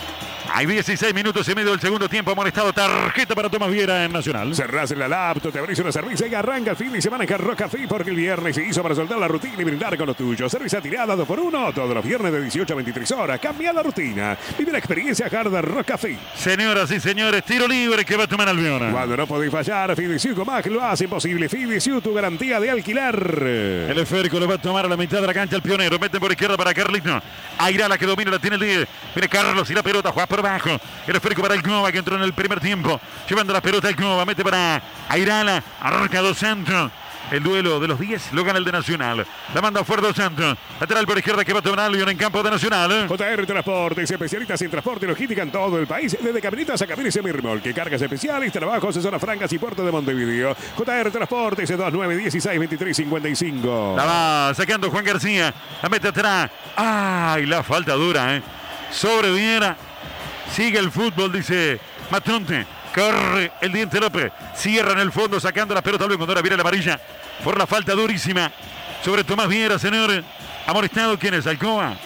Hay dieciséis minutos y medio del segundo tiempo. Amonestado, tarjeta para Tomás Viera en Nacional. Cerrás en la laptop, te abrís una cerveza y arranca el fin de semana en Hard Rock Café, porque el viernes se hizo para soltar la rutina y brindar con los tuyos. Cerveza tirada dos por uno todos los viernes de dieciocho a veintitrés horas. Cambia la rutina. Vive la experiencia Hard Rock Café. Señoras y señores, tiro libre que va a tomar Albion. Cuando no podéis fallar, Fidesiu con Mac lo hace posible. Fidesiu, tu garantía de alquilar. El esférico lo va a tomar a la mitad de la cancha el pionero. Meten por izquierda para Carlito. Airala que domina, la tiene el diez. Viene Carlos y la pelota juega por abajo. El esférico para el Cnova, que entró en el primer tiempo. Llevando la pelota el Cnova. Mete para Airala. Arranca Dos Santos. El duelo de los diez lo gana el de Nacional. La manda fuera Dos Santos. Lateral por izquierda que va a tomar Albion en campo de Nacional. J R Transportes, especialistas en transporte y logística en todo el país. Desde camionetas a camiones semirremolque, cargas especiales, trabajos en zonas francas y puerto de Montevideo. J R Transportes, dos nueve uno seis, veintitrés cincuenta y cinco. La va sacando Juan García. La mete atrás. ¡Ay! La falta dura, ¿eh? Sobre Viera. Sigue el fútbol, dice Matonte. Corre el Diente López. Cierra en el fondo, sacando la pelota. Luego cuando ahora viene la amarilla por la falta durísima sobre Tomás Viera, señor. Amonestado, ¿quién es? Alcoba.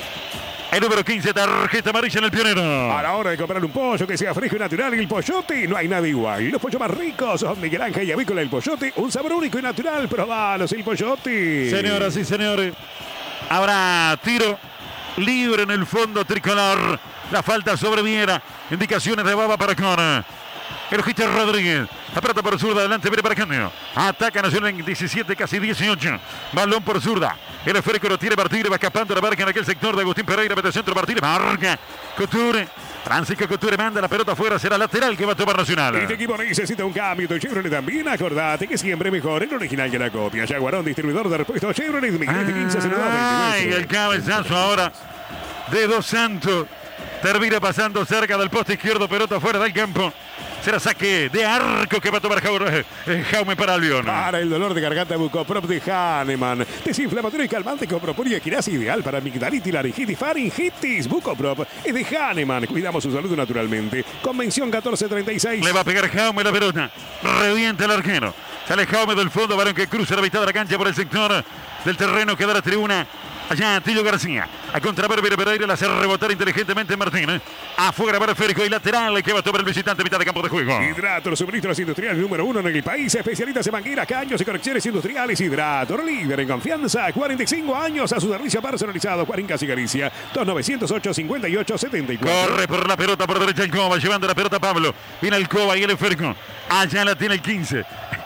El número quince, tarjeta amarilla en el pionero. A la hora de comprar un pollo que sea fresco y natural, el Pollote, no hay nada igual. Los pollos más ricos son de granja y avícola el Pollote. Un sabor único y natural. Probalos, el Pollote. Señoras y señores, habrá tiro libre en el fondo tricolor. La falta sobre Viera. Indicaciones de Baba para Cona. El ojito Rodríguez. Apreta por zurda. Adelante, viene para Cándido. Ataca Nacional en diecisiete, casi dieciocho. Balón por zurda. El esférico lo tiene Martínez. Va escapando la marca en aquel sector de Agustín Pereira. Mete centro Martínez. Marca. Couture. Francisco Couture manda la pelota afuera. Será lateral que va a tomar Nacional. Este equipo necesita un cambio. Tu Chevrolet también. Acordate que siempre mejor el original que la copia. Jaguarón, distribuidor de repuestos Chevrolet. Miguel quince, Ay, el cabezazo ahora de Dos Santos. Termina pasando cerca del poste izquierdo, pelota fuera del campo. Será saque de arco que va a tomar Jaume, Jaume para Albion. Para el dolor de garganta, Bucoprop de Hahnemann. Desinflamatorio y calmante con propóleo y equinacia, ideal para amigdalitis, laringitis, faringitis. Bucoprop es de Hahnemann. Cuidamos su salud naturalmente. Convención catorce treinta y seis. Le va a pegar Jaume la pelota. Revienta el arquero. Sale Jaume del fondo, varón que cruza la mitad de la cancha por el sector del terreno que da la tribuna Allá Tillo García. A contraver Pereira la hace rebotar inteligentemente Martínez. Afuera para Férico y lateral que va a tomar el visitante mitad de campo de juego. Hidrator, suministros industriales número uno en el país. Especialistas en mangueras, caños y conexiones industriales. Hidrator, líder en confianza. cuarenta y cinco años a su servicio personalizado. Cuarencas y Galicia. dos nueve cero ocho, cinco ocho siete cuatro. Corre por la pelota por derecha el Coba. Llevando la pelota Pablo. Viene el Coba y el Férico. Allá la tiene el quince.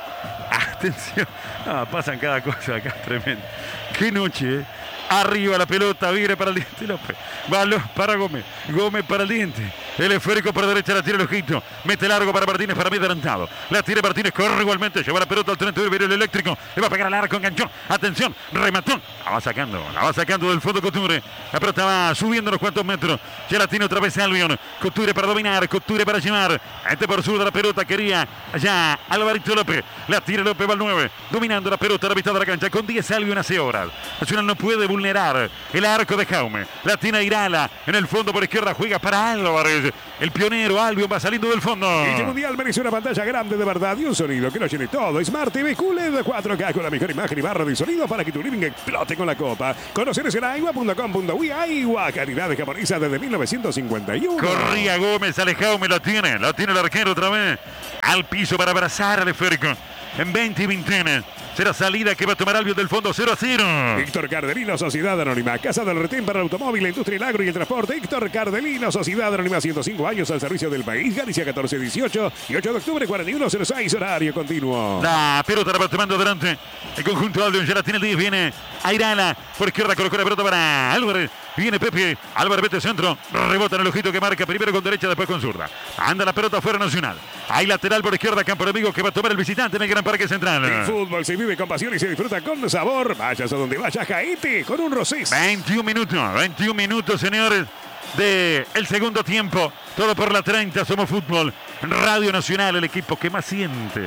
Atención. Ah, pasan cada cosa acá. Tremendo. Qué noche, eh. Arriba la pelota, viene para el diente López. Balón para Gómez. Gómez para el diente. El esférico por derecha la tira el ojito. Mete largo para Martínez, para mí adelantado. La tira Martínez, corre igualmente. Lleva la pelota al tren del el eléctrico. Le va a pegar al arco, enganchó. Atención, rematón. La va sacando, la va sacando del fondo Couture. La pelota va subiendo unos cuantos metros. Ya la tiene otra vez Albion. Couture para dominar, Couture para llevar. Este por sur de la pelota quería allá Alvarito López. La tira López va al nueve. Dominando la pelota a la mitad de la cancha. Con diez Albion hace horas. Nacional no puede vulnerar el arco de Jaume. La tiene Irala. En el fondo por izquierda juega para Álvarez. El pionero Albion va saliendo del fondo. Este mundial merece una pantalla grande de verdad y un sonido que lo llene todo. Smart T V Q L E D cuatro K con la mejor imagen y barra de sonido para que tu living explote con la copa. Conoceres en aigua punto com punto uy. Aigua, calidad de japonesa desde mil novecientos cincuenta y uno. Corría Gómez, Alejao me la tiene. La tiene el arquero otra vez. Al piso para abrazar al esférico. En veinte y veinte. Será salida que va a tomar Albion del fondo cero a cero. Héctor Cardelino, Sociedad Anónima. Casa del Retén para el automóvil, la industria, el agro y el transporte. Héctor Cardelino, Sociedad Anónima, ciento cinco años al servicio del país. Galicia catorce dieciocho y ocho de octubre cuarenta y uno cero seis, horario continuo. La pelota la va tomando adelante. El conjunto Albion ya la tiene el diez. Viene Airala. Por izquierda colocó la pelota para Álvarez. Viene Pepe. Álvarez mete centro. Rebota en el ojito que marca. Primero con derecha, después con zurda. Anda la pelota fuera Nacional. Hay lateral por izquierda. Campo enemigo que va a tomar el visitante en el Gran Parque Central. El fútbol se vive con pasión y se disfruta con sabor. Vayas a donde vayas, Jaete, con un Rosés. veintiún minutos. veintiún minutos, señores, de el segundo tiempo. Todo por la treinta. Somos Fútbol. Radio Nacional, el equipo que más siente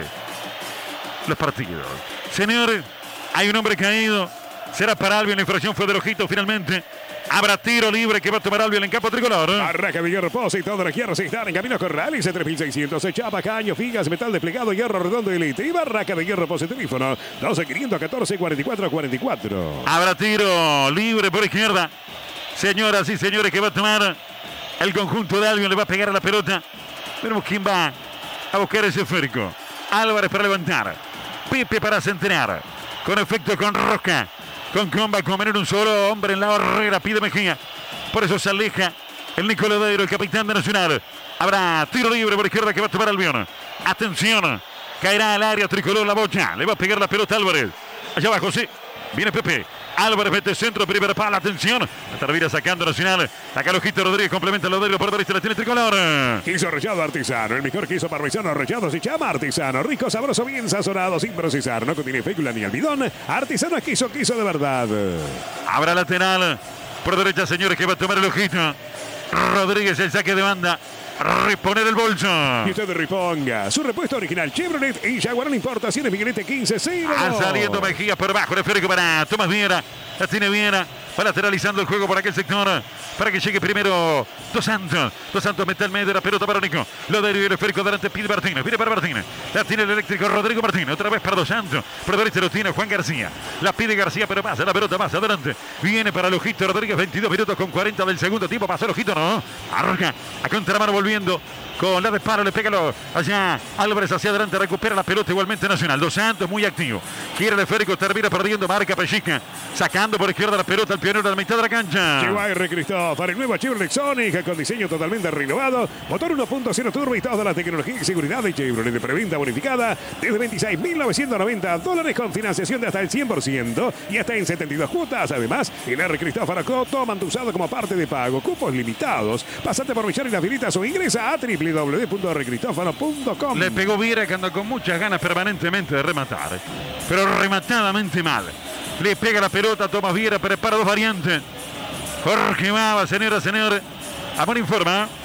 los partidos. Señores, hay un hombre caído. Será para Albion. La infracción fue del ojito finalmente. Habrá tiro libre que va a tomar Albion en campo tricolor. Barraca de hierro, Pozo y todo la hierro se están en camino con Realice tres mil seiscientos. Chapa, caño, figas, metal desplegado, hierro redondo elite. Y Barraca de hierro, Pozo, teléfono doce quinientos catorce cuarenta y cuatro cuarenta y cuatro. Habrá tiro libre por izquierda. Señoras y señores, que va a tomar el conjunto de Albion. Le va a pegar a la pelota. Veremos quién va a buscar ese esférico. Álvarez para levantar. Pepe para centenar. Con efecto con Rosca. Con comba, con venir un solo hombre en la barrera, pide Mejía. Por eso se aleja el Nicoladeiro, el capitán de Nacional. Habrá tiro libre por izquierda que va a tomar Albion. Atención, caerá al área tricolor la bocha. Le va a pegar la pelota Álvarez. Allá abajo, sí. Viene Pepe. Álvarez mete centro, primera pala, atención. La termina sacando Nacional. Acá el ojito Rodríguez complementa el Lodeiro por derecha, la tiene tricolor. Queso rallado artesano, el mejor queso parmesano rallado se llama artesano. Rico, sabroso, bien sazonado, sin procesar. No contiene fécula ni almidón. Artesano es queso, queso de verdad. Habrá lateral por derecha, señores, que va a tomar el ojito. Rodríguez, el saque de banda. Reponer el bolso. Y usted reponga su repuesto original Chevrolet y Jaguar Importaciones Miguelete quince cero. Ah, saliendo Mejía por abajo. El esférico para Tomás Viera. La tiene Viera. Va lateralizando el juego por aquel sector. Para que llegue primero Dos Santos. Dos Santos mete al medio de la pelota para Nico. Lo de el esférico delante pide Martínez. Viene para Martínez. La tiene el eléctrico Rodrigo Martínez. Otra vez para Dos Santos. Por derecha lo tiene Juan García. La pide García, pero pasa la pelota más adelante. Viene para el ojito Rodríguez. veintidós minutos con cuarenta del segundo tiempo. Pasó el ojito, no. Arroja a contramano volviendo. Con la disparo, le pega lo, allá Álvarez hacia adelante, recupera la pelota igualmente Nacional. Dos Santos muy activo. Quiere el esférico, termina perdiendo, marca Pellica. Sacando por izquierda la pelota, el pionero a la mitad de la cancha. Llegó a R. Cristóbal, el nuevo Chevrolet Sonic con diseño totalmente renovado. Motor uno punto cero turbo y toda la tecnología y seguridad de Chevrolet de preventa bonificada desde veintiséis mil novecientos noventa dólares con financiación de hasta el cien por ciento y hasta en setenta y dos cuotas. Además, en R. Cristóbal toman tu usado como parte de pago. Cupos limitados. Pasate por Millán y las Vilitas o ingresa a triple w w w punto r cristófano punto com. Le pegó Viera, que anda con muchas ganas permanentemente de rematar, pero rematadamente mal. Le pega la pelota a Tomás Viera, prepara dos variantes. Jorge Baba, señora, señor. Amor informa.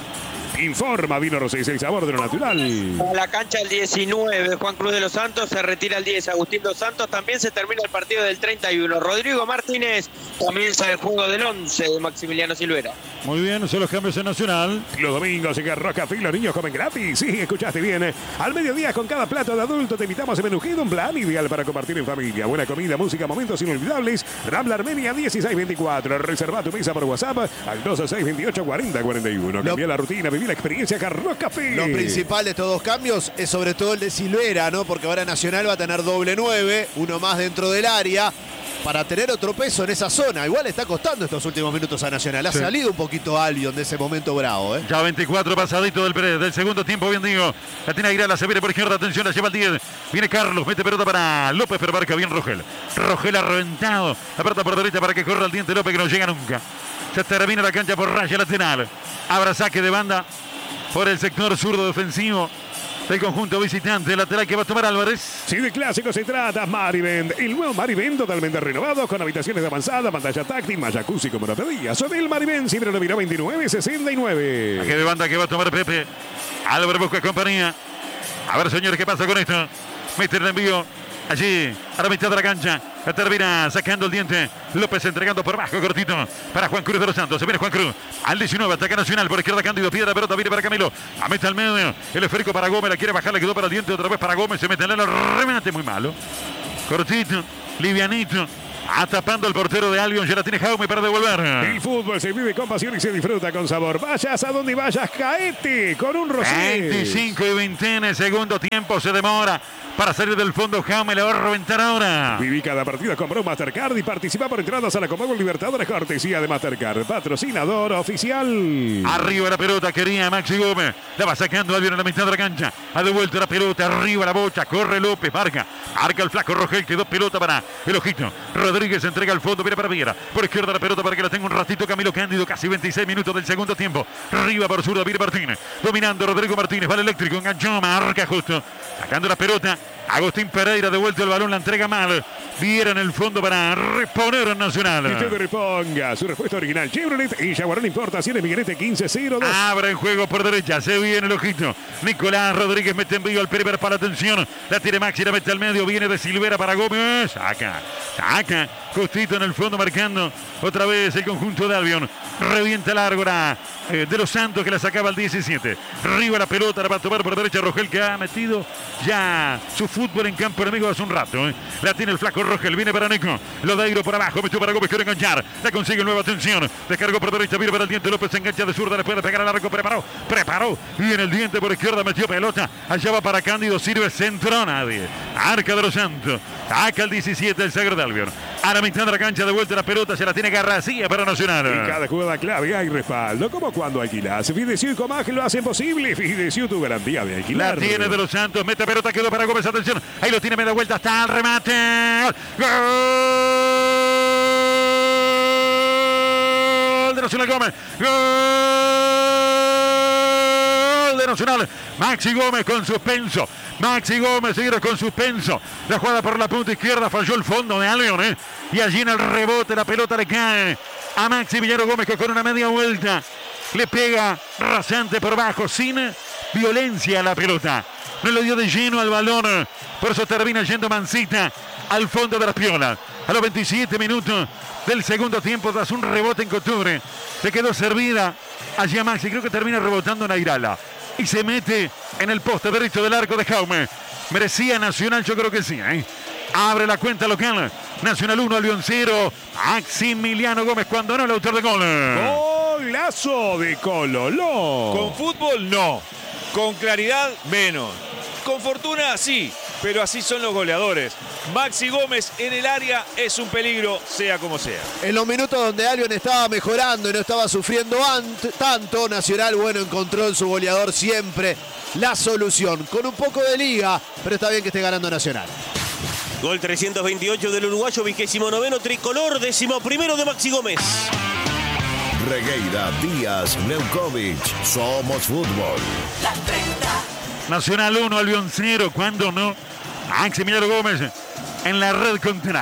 Informa Vino Rosés, el sabor de lo natural. A la cancha el diecinueve, Juan Cruz de los Santos, se retira el diez, Agustín dos Santos, también se termina el partido del treinta y uno. Rodrigo Martínez comienza el juego del once de Maximiliano Silvera. Muy bien, son los cambios en Nacional. Los domingos en Carros Café los niños comen gratis. Sí, escuchaste bien. Al mediodía con cada plato de adulto te invitamos a Menujido, un plan ideal para compartir en familia. Buena comida, música, momentos inolvidables. Rambla Armenia dieciséis veinticuatro. Reserva tu mesa por WhatsApp al doce seis veintiocho cuarenta cuarenta y uno. Cambia la rutina, viví la experiencia Carros Café. Lo principal de estos dos cambios es sobre todo el de Silvera, ¿no? Porque ahora Nacional va a tener doble nueve, uno más dentro del área, para tener otro peso en esa zona. Igual está costando estos últimos minutos a Nacional. Ha Sí. salido un poquito Albion de ese momento bravo, ¿eh? Ya veinticuatro pasadito del, del segundo tiempo, bien digo. La tiene Aguilera, se viene por izquierda, atención, la lleva el diez. Viene Carlos, mete pelota para López, pero marca bien Rogel. Rogel ha reventado. Aparta por derecha para que corra el diente López, que no llega nunca. Se termina la cancha por raya lateral. Habrá saque de banda por el sector zurdo defensivo del conjunto visitante, lateral que va a tomar Álvarez. Si de clásico se trata, Marivend. El nuevo Marivend totalmente renovado con habitaciones de avanzada, pantalla táctil, más jacuzzi como lo pedías. Son el Marivend, siempre lo miró veintinueve sesenta y nueve. Saque de banda que va a tomar Pepe. Álvarez busca compañía. A ver, señores, ¿qué pasa con esto? Mete el envío allí a la mitad de la cancha. La termina sacando el diente. López entregando por bajo, cortito para Juan Cruz de los Santos. Se viene Juan Cruz al diecinueve, ataca Nacional por izquierda. Cándido, piedra, pelota, viene para Camilo. A mete al medio. El esférico para Gómez, la quiere bajar, le quedó para el diente. Otra vez para Gómez, se mete en el remate muy malo. Cortito, livianito. Atapando al portero de Albion, ya la tiene Jaume para devolver. El fútbol se vive con pasión y se disfruta con sabor. Vayas a donde vayas, caete con un Rosés. veinticinco y veinte en el segundo tiempo, se demora para salir del fondo. Jaume le va a reventar ahora. Viví cada partida con Pro Mastercard y participa por entradas a la Conmebol Libertadores, cortesía de Mastercard, patrocinador oficial. Arriba la pelota, quería Maxi Gómez. La va sacando Albion en la mitad de la cancha. Ha devuelto la pelota, arriba la bocha. Corre López, marca. Marca el flaco Rogel, quedó pelota para el ojito. Rodríguez entrega al fondo, viene para Viera. Por izquierda la pelota para que la tenga un ratito Camilo Cándido. Casi veintiséis minutos del segundo tiempo. Arriba por zurda, viene Martínez. Dominando Rodrigo Martínez, vale eléctrico, enganchó, marca justo. Sacando la pelota. Agustín Pereira devuelto el balón, la entrega mal. Viera en el fondo para reponer en Nacional. Y usted reponga su respuesta original. Chevrolet y Jaguarón Importaciones Miguelete quince cero dos. Abre el juego por derecha, se viene el ojito. Nicolás Rodríguez mete envío al primer para la atención. La tiene Maxi, la mete al medio, viene de Silvera para Gómez. Saca, saca. Justito en el fondo marcando otra vez el conjunto de Albion. Revienta largo la eh, de los Santos que la sacaba al diecisiete. Arriba la pelota, la va a tomar por derecha Rogel, que ha metido ya su fútbol en campo enemigo hace un rato. Eh. La tiene el flaco Rogel, viene para Nico. Lodeiro por abajo, metió para Gómez, quiere enganchar. La consigue nueva atención. Descargó por derecha, viene para el diente López, se engancha de zurda, le puede pegar al arco, preparó, preparó. Y en el diente por izquierda metió pelota. Allá va para Cándido, sirve, centro, nadie. Arca de los Santos. Saca el diecisiete el Sagro de Albion. A la mitad de la cancha, de vuelta la pelota, se la tiene Garracía para Nacional. En cada jugada clave hay respaldo, como cuando alquilas. Fidecio y Comag lo hacen posible. Fidecio, tu garantía de alquilar. La tiene de los Santos, mete pelota, quedó para Gómez, atención. Ahí lo tiene, media vuelta, está el remate. ¡Gol de Nacional Gómez! ¡Gol de Nacional! Maxi Gómez con suspenso. Maxi Gómez sigue con suspenso. La jugada por la punta izquierda, falló el fondo de Albion, ¿eh? Y allí en el rebote la pelota le cae a Maxi Villaro Gómez, que con una media vuelta le pega rasante por bajo, sin violencia a la pelota. No le dio de lleno al balón, por eso termina yendo Mancita al fondo de las piolas. A los veintisiete minutos del segundo tiempo, tras un rebote en Coture, le quedó servida allí a Maxi. Creo que termina rebotando en Airala y se mete en el poste derecho del arco de Jaume. ¿Merecía Nacional? Yo creo que sí, ¿eh? Abre la cuenta local. Nacional uno, Albion cero. Maximiliano Gómez cuando no el autor de gol. Golazo de Cololó. Con fútbol no, con claridad menos, con fortuna sí, pero así son los goleadores. Maxi Gómez en el área es un peligro, sea como sea. En los minutos donde Albion estaba mejorando y no estaba sufriendo tanto, Nacional, bueno, encontró en su goleador siempre la solución. Con un poco de liga, pero está bien que esté ganando Nacional. Gol trescientos veintiocho del uruguayo, vigésimo noveno tricolor, décimo primero de Maxi Gómez. Regueira, Díaz, Neukovic, somos fútbol. La treinta. Nacional uno, Albion cero, cuando no. Maximiliano Gómez en la red contraria.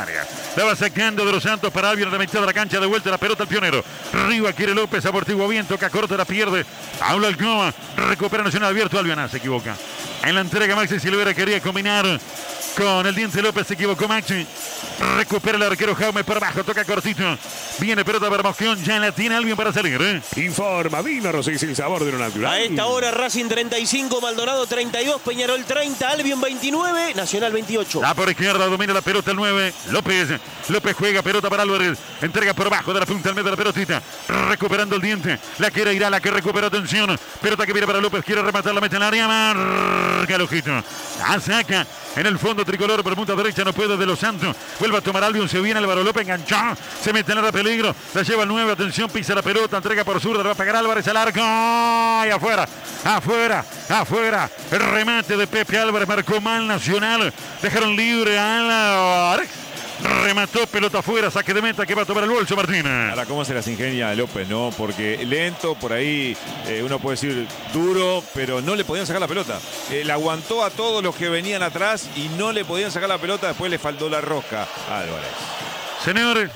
La va sacando de los Santos para Albion a la mitad de la cancha. De vuelta la pelota al Pionero. Arriba quiere López. Amortigua bien. Toca corta, la pierde. Habla Alcoba. Recupera Nacional abierto. Albion se equivoca. En la entrega Maxi Silvera quería combinar con el Diente López. Se equivocó Maxi. Recupera el arquero Jaume por abajo. Toca cortito. Viene pelota para Mosquión. Ya la tiene Albion para salir. ¿eh? Informa Vino Rosés, el sabor de lo natural. A esta hora Racing treinta y cinco, Maldonado treinta y dos, Peñarol treinta, Albion veintinueve, Nacional veintiocho. La por izquierda domina la pelota el nueve. López. López juega pelota para Álvarez. Entrega por abajo de la punta al medio de la pelotita. Recuperando el Diente. La quiere ir a la que recupera atención. Pelota que viene para López. Quiere rematar, la mete en el área. Marca el ojito. La saca. En el fondo tricolor por punta derecha, no puede de los Santos. Vuelve a tomar Albion, se viene Álvaro López, enganchó. Se mete en el peligro. La lleva el nueve, atención, pisa la pelota, entrega por zurda, le va a pegar Álvarez al arco. Y afuera, afuera, afuera. El remate de Pepe Álvarez, marcó mal Nacional. Dejaron libre a Álvarez. Remató, pelota afuera, saque de meta que va a tomar el bolso Martínez. Ahora, ¿cómo se las ingenia López, no? Porque lento, por ahí eh, uno puede decir duro, pero no le podían sacar la pelota. Eh, la aguantó a todos los que venían atrás y no le podían sacar la pelota. Después le faltó la rosca a Álvarez. Señores,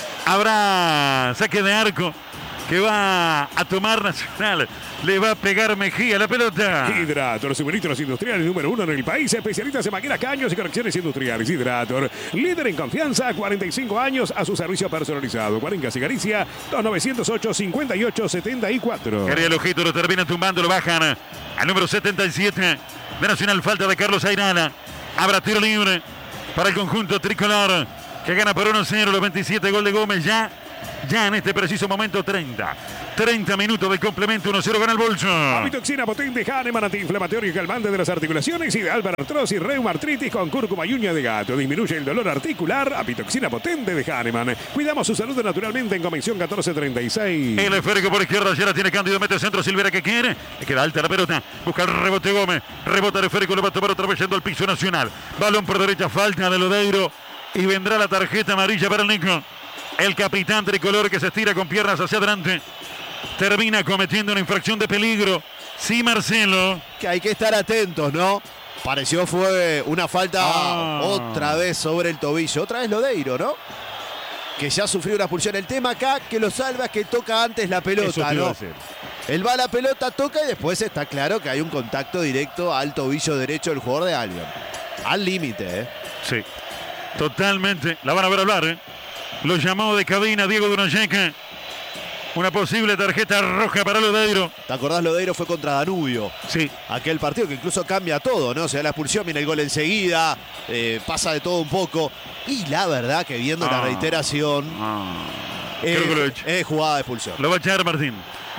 habrá saque de arco que va a tomar Nacional. Le va a pegar Mejía la pelota. Hidrator, suministros industriales número uno en el país. Especialistas en máquinas, caños y conexiones industriales. Hidrator, líder en confianza, cuarenta y cinco años a su servicio personalizado. Cuarenca Cigaricia, dos nueve cero ocho, cinco ocho siete cuatro. Quería el ojito, lo termina tumbando, lo bajan al número setenta y siete de Nacional. Falta de Carlos Airala. Habrá tiro libre para el conjunto tricolor que gana por uno cero. Los veintisiete, gol de Gómez ya. Ya en este preciso momento treinta. treinta minutos de complemento, uno cero gana el bolso. Apitoxina potente, Hahnemann, antiinflamatorio y calmante de las articulaciones, ideal para artrosis, reuma, artritis con cúrcuma y uña de gato. Disminuye el dolor articular. Apitoxina potente de Hahnemann. Cuidamos su salud naturalmente en Convención catorce treinta y seis. El esférico por izquierda, ya la tiene Cándido, mete centro, Silvera que quiere. Le queda alta la pelota, busca el rebote Gómez. Rebota el esférico, lo va a tomar otra vez yendo al piso Nacional. Balón por derecha, falta de Lodeiro. Y vendrá la tarjeta amarilla para el Nico. El capitán tricolor que se estira con piernas hacia adelante. Termina cometiendo una infracción de peligro. Sí, Marcelo. Que hay que estar atentos, ¿no? Pareció fue una falta Ah. otra vez sobre el tobillo. Otra vez Lodeiro, ¿no? Que ya sufrió una expulsión. El tema acá que lo salva es que toca antes la Eso pelota, te iba a ¿no? decir. Él va a la pelota, toca y después está claro que hay un contacto directo al tobillo derecho del jugador de Albion. Al límite, ¿eh? Sí, totalmente. La van a ver hablar, ¿eh? Lo llamó de cabina Diego Dunoyeca. Una posible tarjeta roja para Lodeiro. ¿Te acordás? Lodeiro fue contra Danubio. Sí. Aquel partido que incluso cambia todo, ¿no? Se da la expulsión, viene el gol enseguida, eh, pasa de todo un poco. Y la verdad que viendo la Ah. reiteración, Ah. eh, Creo que lo he hecho. es jugada de expulsión. Lo va a echar Martín.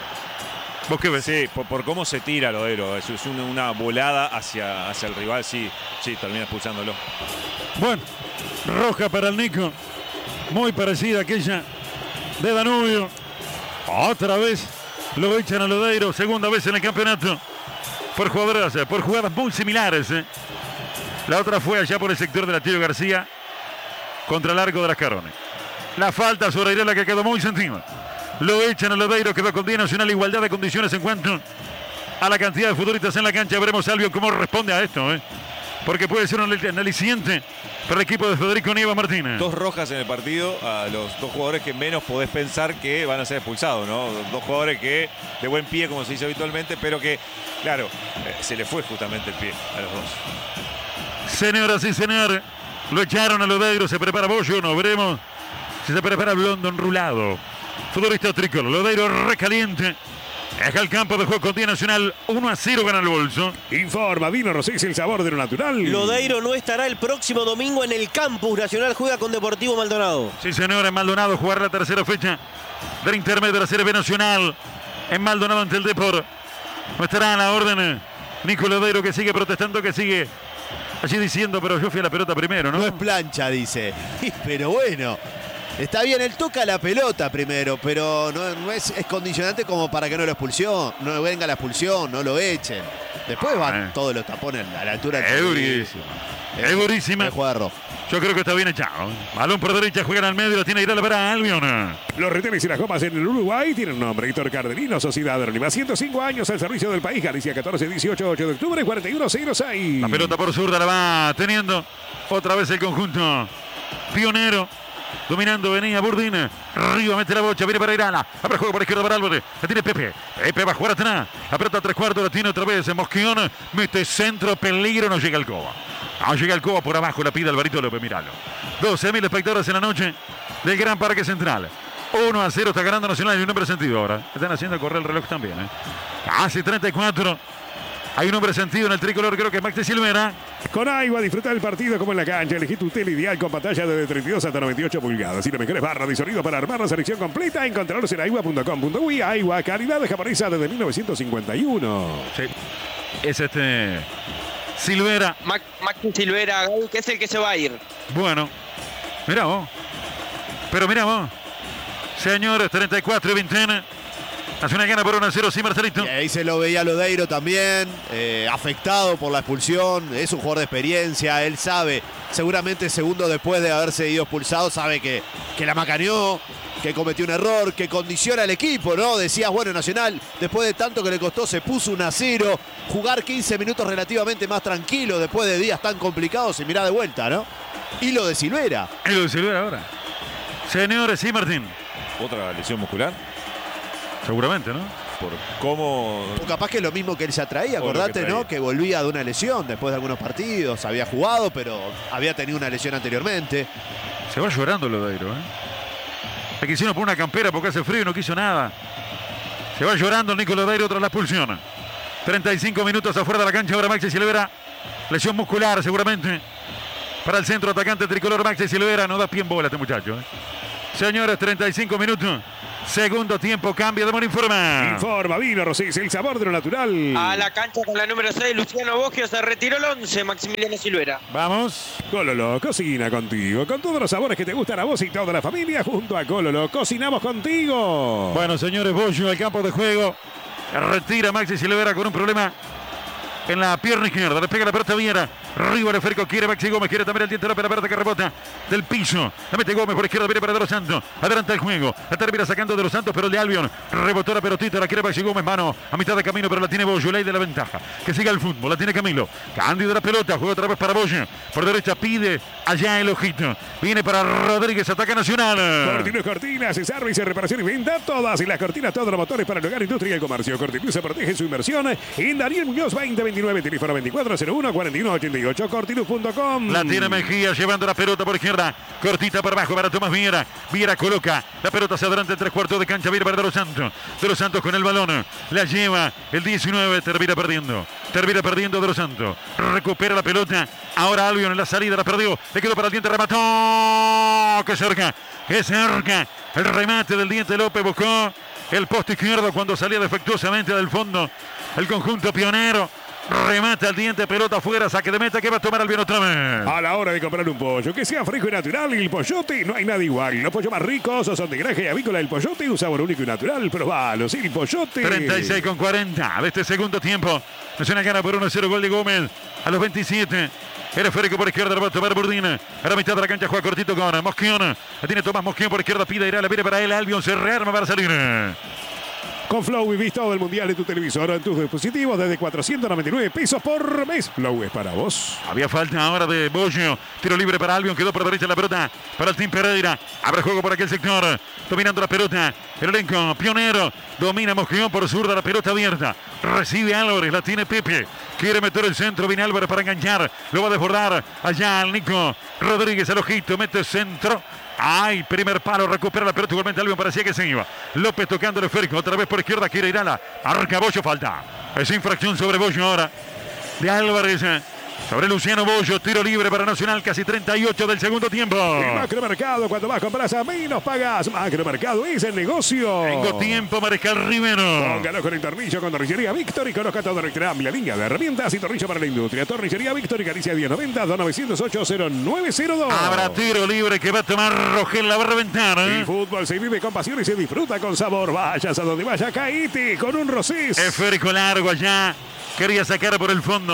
¿Vos qué ves? Sí, por, por cómo se tira Lodeiro. Es, es una, una volada hacia, hacia el rival. Sí, sí, termina expulsándolo. Bueno, roja para el Nico. Muy parecida a aquella de Danubio. Otra vez lo echan a Lodeiro. Segunda vez en el campeonato. Por jugadoras, eh, por jugadas muy similares. eh. La otra fue allá por el sector de la Tío García contra el arco de las Carones. La falta sobre Irela que quedó muy sentida. Lo echan a Lodeiro, quedó con Día Nacional, igualdad de condiciones en cuanto a la cantidad de futbolistas en la cancha. Veremos Albion cómo responde a esto, ¿eh? Porque puede ser un aliciente para el equipo de Federico Nieva Martínez. Dos rojas en el partido a los dos jugadores que menos podés pensar que van a ser expulsados, ¿no? Dos jugadores que de buen pie, como se dice habitualmente, pero que, claro, eh, se le fue justamente el pie a los dos. Señoras y señores, lo echaron a Lodeiro, se prepara Bollo, no veremos si se prepara Blondo enrulado. Futbolista tricolor, Lodeiro recaliente. Deja el campo de juego con Día Nacional, uno a cero gana el bolso. Informa Vino Rosés, el sabor de lo natural. Lodeiro no estará el próximo domingo en el campus. Nacional juega con Deportivo Maldonado. Sí, señor, en Maldonado jugar la tercera fecha del intermedio de la Serie B Nacional. En Maldonado ante el Depor. No estará a la orden Nico Lodeiro, que sigue protestando, que sigue allí diciendo, pero yo fui a la pelota primero, ¿no? No es plancha, dice. Pero bueno, está bien, él toca la pelota primero, pero no, no es, es condicionante como para que no lo expulsión, no venga la expulsión, no lo echen. Después van Ah, eh. todos los tapones a la altura del Es tobillo. durísimo. Es durísima. Es jugada roja. Yo creo que está bien echado. Balón por derecha, juegan al medio, lo tiene Irala para Albion. Los retenes y las copas en el Uruguay tienen nombre. Héctor Cardenino, Sociedad Anónima. ciento cinco años al servicio del país. Galicia catorce, dieciocho, ocho de octubre, cuarenta y uno cero seis. La pelota por zurda la va teniendo otra vez el conjunto pionero. Dominando venía Burdín. Arriba mete la bocha. Viene para Irala. Abre juego por izquierda para Álvarez. La tiene Pepe. Pepe va a jugar atrás. Aprieta tres cuartos. La tiene otra vez. Mosquión. Mete centro. Peligro. No llega el Coba. No llega el Coba por abajo. La pide Alvarito López. Míralo. doce mil espectadores en la noche del Gran Parque Central. uno a cero está ganando Nacional y un hombre sentido ahora. Están haciendo correr el reloj también. ¿eh? Casi treinta y cuatro. Hay un hombre sentido en el tricolor, creo que es Maxi Silvera. Con Aigua, disfruta del partido como en la cancha. Elegí tu tele ideal con pantalla de treinta y dos hasta noventa y ocho pulgadas. Y las mejores barras de sonido para armar la selección completa. Encontrarlos en aigua punto com punto uy. Aigua, calidad japonesa desde mil novecientos cincuenta y uno. Sí. Es este Silvera. Max, Maxi Silvera, que es el que se va a ir. Bueno, mira vos. Pero mira vos. Señores, treinta y cuatro y veinte. Hace una gana por uno a cero, sí, Marcelito. Y ahí se lo veía Lodeiro también, eh, afectado por la expulsión. Es un jugador de experiencia, él sabe, seguramente segundos después de haberse ido expulsado, sabe que, que la macaneó, que cometió un error, que condiciona al equipo, ¿no? Decías, bueno, Nacional, después de tanto que le costó, se puso uno a cero. Jugar quince minutos relativamente más tranquilo después de días tan complicados y mirá de vuelta, ¿no? Y lo de Silvera. Y lo de Silvera ahora. Señores, sí, Martín. ¿Otra lesión muscular? Seguramente, ¿no? Por cómo... O capaz que es lo mismo que él ya traía, Por lo acordate, que traía. ¿no? Que volvía de una lesión después de algunos partidos, había jugado, pero había tenido una lesión anteriormente. Se va llorando Lodeiro, ¿eh? Le quisieron poner una campera porque hace frío y no quiso nada. Se va llorando Nico Lodeiro tras la expulsión. treinta y cinco minutos afuera de la cancha ahora Maxi Silvera. Lesión muscular seguramente. Para el centro atacante tricolor Maxi Silvera. No da pie en bola este muchacho, ¿eh? Señores, treinta y cinco minutos. Segundo tiempo, cambio de Mora Informa. Informa, vino Rosés, el sabor de lo natural. A la cancha con la número seis, Luciano Boggio, se retiró el once, Maximiliano Silvera. Vamos. Cololo, cocina contigo, con todos los sabores que te gustan a vos y toda la familia. Junto a Cololo, cocinamos contigo. Bueno, señores, Boggio al campo de juego. Retira Maxi Silvera con un problema en la pierna izquierda. Le pega la pelota a Viera. Arriba el esférico, quiere Maxi Gómez, quiere también el diente López, la pelota que rebota del piso. La mete Gómez por izquierda, viene para De Los Santos. Adelanta el juego. La termina sacando De Los Santos, pero el de Albion rebotó la pelotita, la quiere Maxi Gómez, mano a mitad de camino, pero la tiene Boggio, ley de la ventaja. Que siga el fútbol, la tiene Camilo. Cándido la pelota, juega otra vez para Boggio. Por derecha pide allá el ojito. Viene para Rodríguez, ataca Nacional. Cortinas, cortinas, servicio, reparación y venta. Todas y las cortinas, todos los motores para el hogar, industria y el comercio. Cortinus se protege su inversión. En Daniel Muñoz veinte veintinueve, teléfono veinticuatro cero uno, cuarenta y uno ochenta y ocho, cortinus punto com. La tiene Mejía llevando la pelota por izquierda. Cortita por abajo para Tomás Viera. Viera coloca la pelota hacia adelante, tres cuartos de cancha. Viene para De Los Santos. De Los Santos con el balón. La lleva el diecinueve. Termina perdiendo. Termina perdiendo De Los Santos. Recupera la pelota. Ahora Albion en la salida la perdió. Le quedó para el diente. Remató. ¡Qué cerca! ¡Qué cerca! El remate del diente López buscó el poste izquierdo cuando salía defectuosamente del fondo. El conjunto pionero. Remata el diente, pelota afuera, saque de meta que va a tomar Albion otra vez. A la hora de comprar un pollo, que sea fresco y natural, el Pollote, no hay nada igual. Los pollos más ricos son de granja y avícola del Pollote, un sabor único y natural. Probalos, el Pollote. treinta y seis con cuarenta de este segundo tiempo. Nacional gana por uno a cero, gol de Gómez a los veintisiete. El esférico por izquierda, va a tomar Burdín. A la mitad de la cancha juega cortito con Mosquión. La tiene Tomás Mosquión por izquierda, pide Irá, la viene para él. Albion se rearma para salir. Con Flow vivís todo el mundial en tu televisor o en tus dispositivos desde cuatrocientos noventa y nueve pesos por mes. Flow es para vos. Había falta ahora de Boggio. Tiro libre para Albion. Quedó por derecha la pelota para el Team Pereira. Abre juego por aquel sector. Dominando la pelota. El elenco pionero. Domina Mosquión por zurda. La pelota abierta. Recibe Álvarez. La tiene Pepe. Quiere meter el centro. Viene Álvarez para enganchar. Lo va a desbordar. Allá el Nico Rodríguez al ojito. Mete centro. Ay, primer palo, recupera la pelota, igualmente Albion parecía que se iba. López tocando el esférico, otra vez por izquierda, quiere Irala. Arranca Boggio, falta. Es infracción sobre Boggio ahora. De Álvarez. Sobre Luciano Boggio, tiro libre para Nacional, casi treinta y ocho del segundo tiempo. El Macromercado, cuando más compras a menos pagas. Macromercado es el negocio. Tengo tiempo, Mariscal Rivero. Póngalo con el tornillo con Tornillería Víctor y conozca toda nuestra amplia línea de herramientas y tornillo para la industria. Tornillería Víctor y Galicia diez noventa, dos nueve cero ocho cero nueve cero dos. Habrá tiro libre que va a tomar Rogel, la va a reventar. ¿eh? El fútbol se vive con pasión y se disfruta con sabor. Vayas a donde vaya, caíte con un Rosés. Esférico largo allá. Quería sacar por el fondo.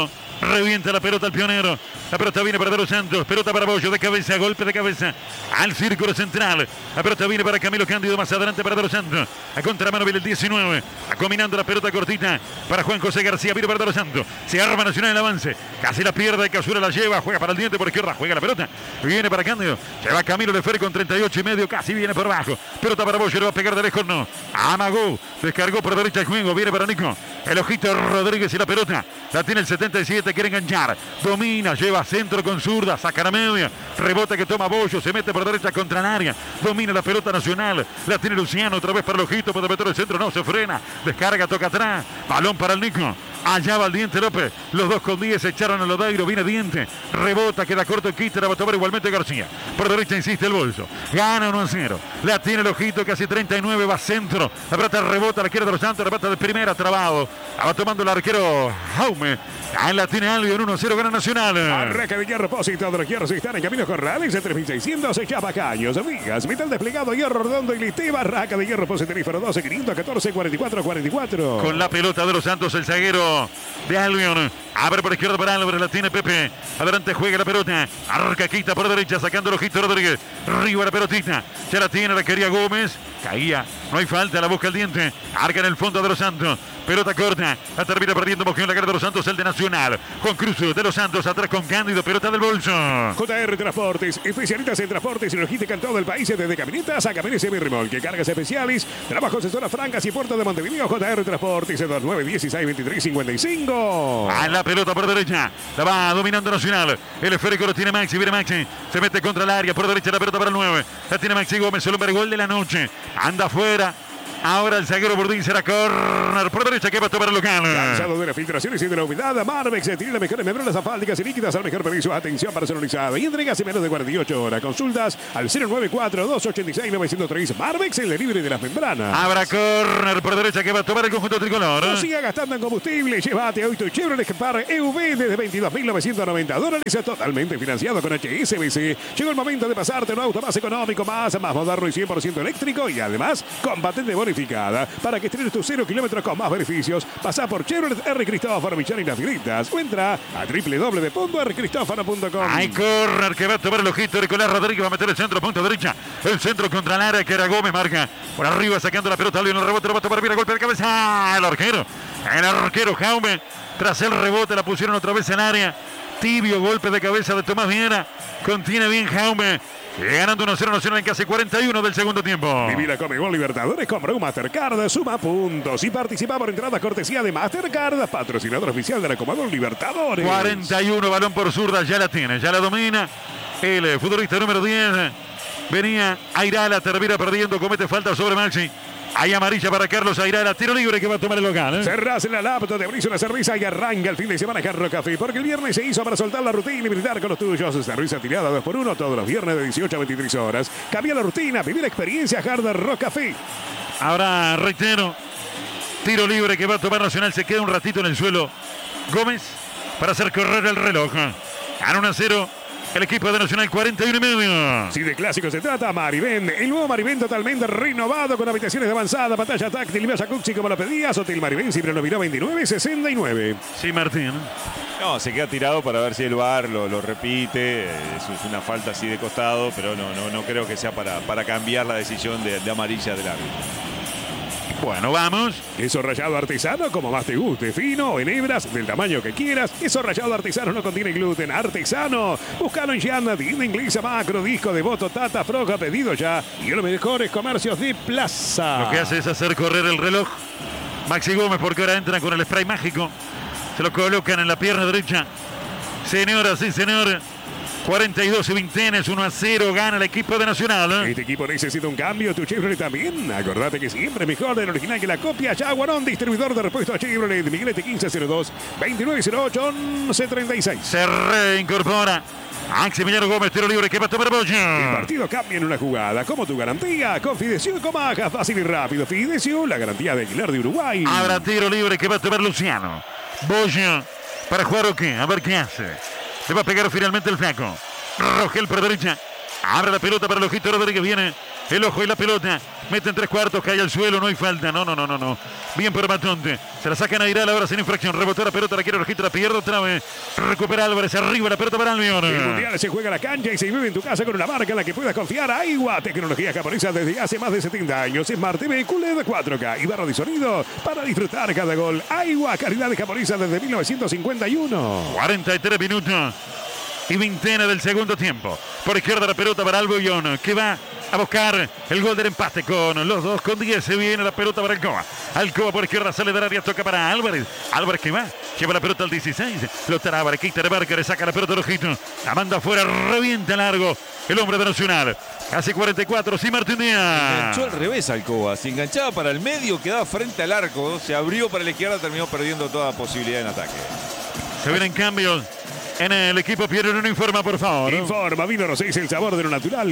Revienta la pelota al Pionero. La pelota viene para De Los Santos. Pelota para Bollo de cabeza. Golpe de cabeza al círculo central. La pelota viene para Camilo Cándido. Más adelante para De Los Santos. A contramano viene el diecinueve. A combinando la pelota cortita para Juan José García. Viene para De Los Santos. Se arma Nacional en el avance. Casi la pierde. Casura la lleva. Juega para el diente por izquierda. Juega la pelota. Viene para Cándido. Se va Camilo Leferi con treinta y ocho y medio. Casi viene por abajo. Pelota para Bollo. Le va a pegar de lejos. No. Amagó. Descargó por derecha el juego. Viene para Nico. El ojito Rodríguez y la pelota. La tiene el setenta y siete. Quiere enganchar. Domina. Lleva centro con zurda. Saca a la media. Rebote que toma Bollo. Se mete por derecha contra el área. Domina la pelota Nacional. La tiene Luciano. Otra vez para el ojito. Puede meter el centro. No se frena. Descarga. Toca atrás. Balón para el Nico. Allá va el Diente López. Los dos con diez se echaron a Lodeiro. Viene Diente. Rebota. Queda corto el Quita. La va a tomar igualmente García. Por derecha insiste el Bolso. Gana uno a cero. La tiene el ojito. Casi treinta y nueve. Va centro. La pelota rebota. La quiere De Los Santos. Rebota de primera. Trabado. La va tomando el arquero Jaume. Ahí la tiene Albion. uno a cero. Gana Nacional. Arranca de hierro. Pósito de los hierros. Están en Camino Corrales. Entre mil seiscientos. Chapacaños. Amigas. Metal desplegado. Hierro redondo y listeba. Arranca de hierro. Pósito teléfono doce. quinientos catorce. cuarenta y cuatro. cuarenta y cuatro. Con la pelota De Los Santos. El zaguero de Albion. Abre por izquierda para Álvarez. La tiene Pepe. Adelante juega la pelota. Arca quita por derecha. Sacando el ojito Rodríguez. Arriba la pelotita. Ya la tiene. La quería Gómez. Caía. No hay falta. La busca el Diente. Arca en el fondo De Los Santos. Pelota corta. La termina perdiendo Mojón. La cara de Los Santos. El de Nacional. Juan Cruz De Los Santos. Atrás con Cándido. Pelota del Bolso. J R Transportes. Especialistas en transportes y logística en todo el país. Desde camionetas a camiones semi-remolque. Cargas especiales. Trabajos en zonas francas y puerto de Montevideo. J R Transportes. dos nueve dieciséis veintitrés cincuenta y cinco. A la pelota por derecha. La va dominando Nacional. El esférico lo tiene Maxi. Viene Maxi. Se mete contra el área. Por derecha la pelota para el nueve. La tiene Maxi Gómez. El hombre gol de la noche. Anda afuera. Ahora el zaguero Burdín será corner por derecha que va a tomar el local. Cansado de las filtraciones y de la humedad, Marvex tiene las mejores membranas asfálticas y líquidas al mejor precio. Atención personalizada y entregas en menos de cuarenta y ocho horas. Consultas al cero nueve cuatro, dos ocho seis, nueve cero tres. Marvex, el libre de las membranas. Habrá corner por derecha que va a tomar el conjunto tricolor. No siga gastando en combustible. Llévate hoy tu Chevrolet Spark E V desde veintidós mil novecientos noventa dólares. Totalmente financiado con H S B C. Llegó el momento de pasarte un auto más económico, más, más moderno y cien por ciento eléctrico. Y además con patente bonificada. Para que estrenes tu cero kilómetros con más beneficios, pasá por Chevrolet R. Cristófano Millán y las Filitas o entra a doble u doble u doble u punto r cristófano punto com. Hay corner que va a tomar el ojito. Nicolás Rodríguez va a meter el centro, punto derecha. El centro contra el área que era Gómez. Marca por arriba sacando la pelota. León el rebote lo va a tomar bien. Golpe de cabeza. El arquero. El arquero Jaume. Tras el rebote la pusieron otra vez en área. Tibio golpe de cabeza de Tomás Viera. Contiene bien Jaume. Ganando uno a cero Nacional en casi cuarenta y uno del segundo tiempo. Vivir a Comebol Libertadores, compra un Mastercard, suma puntos y participa por entrada cortesía de Mastercard, patrocinador oficial de la Comebol Libertadores. cuarenta y uno, balón por zurda, ya la tiene, ya la domina. El futbolista número diez. Venía Airala, termina perdiendo, comete falta sobre Maxi. Hay amarilla para Carlos Airala, tiro libre que va a tomar el local. ¿eh? Cerrás la laptop, te abrís una cerveza y arranca el fin de semana Jarro Café. Porque el viernes se hizo para soltar la rutina y brindar con los tuyos. Cerveza tirada dos por uno todos los viernes de dieciocho a veintitrés horas. Cambia la rutina, vivir la experiencia Hard Rock Café. Ahora reitero, tiro libre que va a tomar Nacional. Se queda un ratito en el suelo Gómez para hacer correr el reloj. Gana uno a cero. El equipo de Nacional, cuarenta y uno y medio. Si de clásico se trata, Marivén. El nuevo Marivén totalmente renovado con habitaciones de avanzada, pantalla táctil, y jacuzzi como lo pedías. Hotel Marivén, Cipriano Miró veintinueve sesenta y nueve. Sí, Martín. No, se queda tirado para ver si el V A R lo, lo repite. Eso es una falta así de costado, pero no, no, no creo que sea para, para cambiar la decisión de, de amarilla del árbitro. Bueno, vamos. Queso rallado artesano, como más te guste, fino o en hebras, del tamaño que quieras. Queso rallado artesano no contiene gluten. Artesano, búscalo en Gianna, tienda inglesa, Macro, Disco, Devoto, Tata, Froja, pedido ya. Y los mejores comercios de plaza. Lo que hace es hacer correr el reloj. Maxi Gómez, porque ahora entran con el spray mágico. Se lo colocan en la pierna derecha. Señoras y señores, cuarenta y dos y veintenes, uno a cero, gana el equipo de Nacional. ¿eh? Este equipo necesita un cambio, tu Chevrolet también. Acordate que siempre mejor del original que la copia. Jaguarón, distribuidor de repuestos Chevrolet. Miguelete quince cero dos, veintinueve cero ocho, once treinta y seis. Se reincorpora Maximiliano Gómez, tiro libre que va a tomar Bollo. El partido cambia en una jugada. Como tu garantía, con Fidecio y Comaja, fácil y rápido. Fidecio, la garantía de Aguilar de Uruguay. Habrá tiro libre que va a tomar Luciano. Bollo para jugar o qué, a ver qué hace. Le va a pegar finalmente el flaco. Rogel por derecha. Abre la pelota para el ojito Rodríguez. Viene El ojo y la pelota. Meten tres cuartos, cae al suelo, no hay falta. No, no, no, no, no. Bien por Matonte. Se la sacan a Iral ahora sin infracción. Rebotó la pelota, la quiere Rojito, la pierde otra vez. Recupera Álvarez, arriba la pelota para Albion. El mundial se juega a la cancha y se vive en tu casa con una marca en la que puedas confiar. Aiwa, tecnología japonesa desde hace más de setenta años. Smart T V Q L E D cuatro K y barra de sonido para disfrutar cada gol. Aiwa, calidad de japonesa desde mil novecientos cincuenta y uno. cuarenta y tres minutos y veintena del segundo tiempo. Por izquierda la pelota para Albion, que va a buscar el gol del empate con los dos con diez. Se viene la pelota para Alcoba. Alcoba por izquierda sale del área, toca para Álvarez. Álvarez que va, lleva la pelota al dieciséis. Lo Álvarez, quita de marca, le saca la pelota Rojito. La manda afuera, revienta largo el hombre de Nacional. Casi cuarenta y cuatro, sí, Martín Díaz. Enganchó al revés Alcoba. Se enganchaba para el medio, quedaba frente al arco. Se abrió para la izquierda, terminó perdiendo toda posibilidad en ataque. Se vienen cambios en el equipo. Piero, no informa, por favor. Informa, vino Rosés, el sabor de lo natural.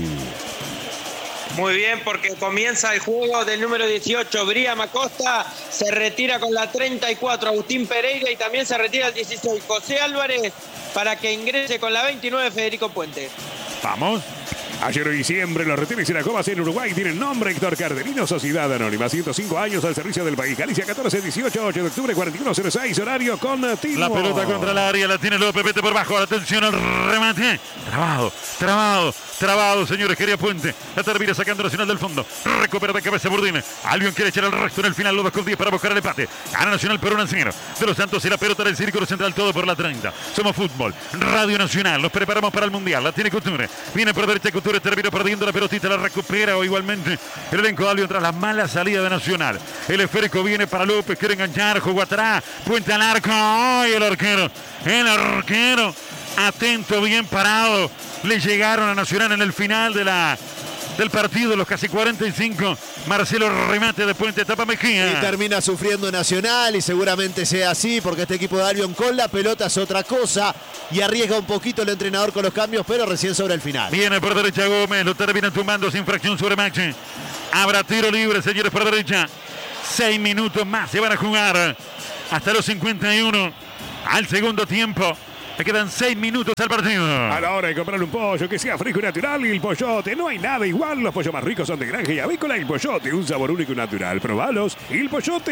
Muy bien, porque comienza el juego del número dieciocho, Brian Acosta, se retira con la treinta y cuatro, Agustín Pereira, y también se retira el dieciséis, José Álvarez, para que ingrese con la veintinueve, Federico Puente. Vamos. Ayer y diciembre, los retenes y las comas en Uruguay tienen nombre Héctor Cardenino, Sociedad Anónima, ciento cinco años al servicio del país. Galicia catorce dieciocho, ocho de octubre, cuarenta y uno cero seis, horario continuo. La pelota contra el área, la tiene López, vete por bajo, atención al remate. Trabado, trabado, trabado, señores, quería Puente. La termina sacando Nacional del fondo. Recupera de cabeza Burdine. Albion quiere echar el resto en el final, los dos con diez para buscar el empate. Gana Nacional por un a cero. De los Santos y la pelota del círculo central, todo por la treinta. Somos fútbol, Radio Nacional, nos preparamos para el Mundial. La tiene Couture, viene por derecha Couture, terminó perdiendo la pelotita, la recupera o igualmente el elenco de Albion tras la mala salida de Nacional. El esférico viene para López, quiere enganchar, jugó atrás, Puente al arco. ¡Ay, el arquero! El arquero, atento, bien parado. Le llegaron a Nacional en el final de la del partido, los casi cuarenta y cinco. Marcelo remate de Puente, tapa Mejía. Y termina sufriendo Nacional y seguramente sea así porque este equipo de Albion con la pelota es otra cosa y arriesga un poquito el entrenador con los cambios, pero recién sobre el final. Viene por derecha Gómez, lo termina tumbando sin fracción sobre Maxi. Habrá tiro libre, señores, por derecha. Seis minutos más se van a jugar hasta los cincuenta y uno al segundo tiempo. Le quedan seis minutos al partido. A la hora de comprar un pollo que sea fresco y natural, y el Pollote, no hay nada igual. Los pollos más ricos son de granja y avícola. El Pollote, un sabor único y natural. Probalos. El Pollote.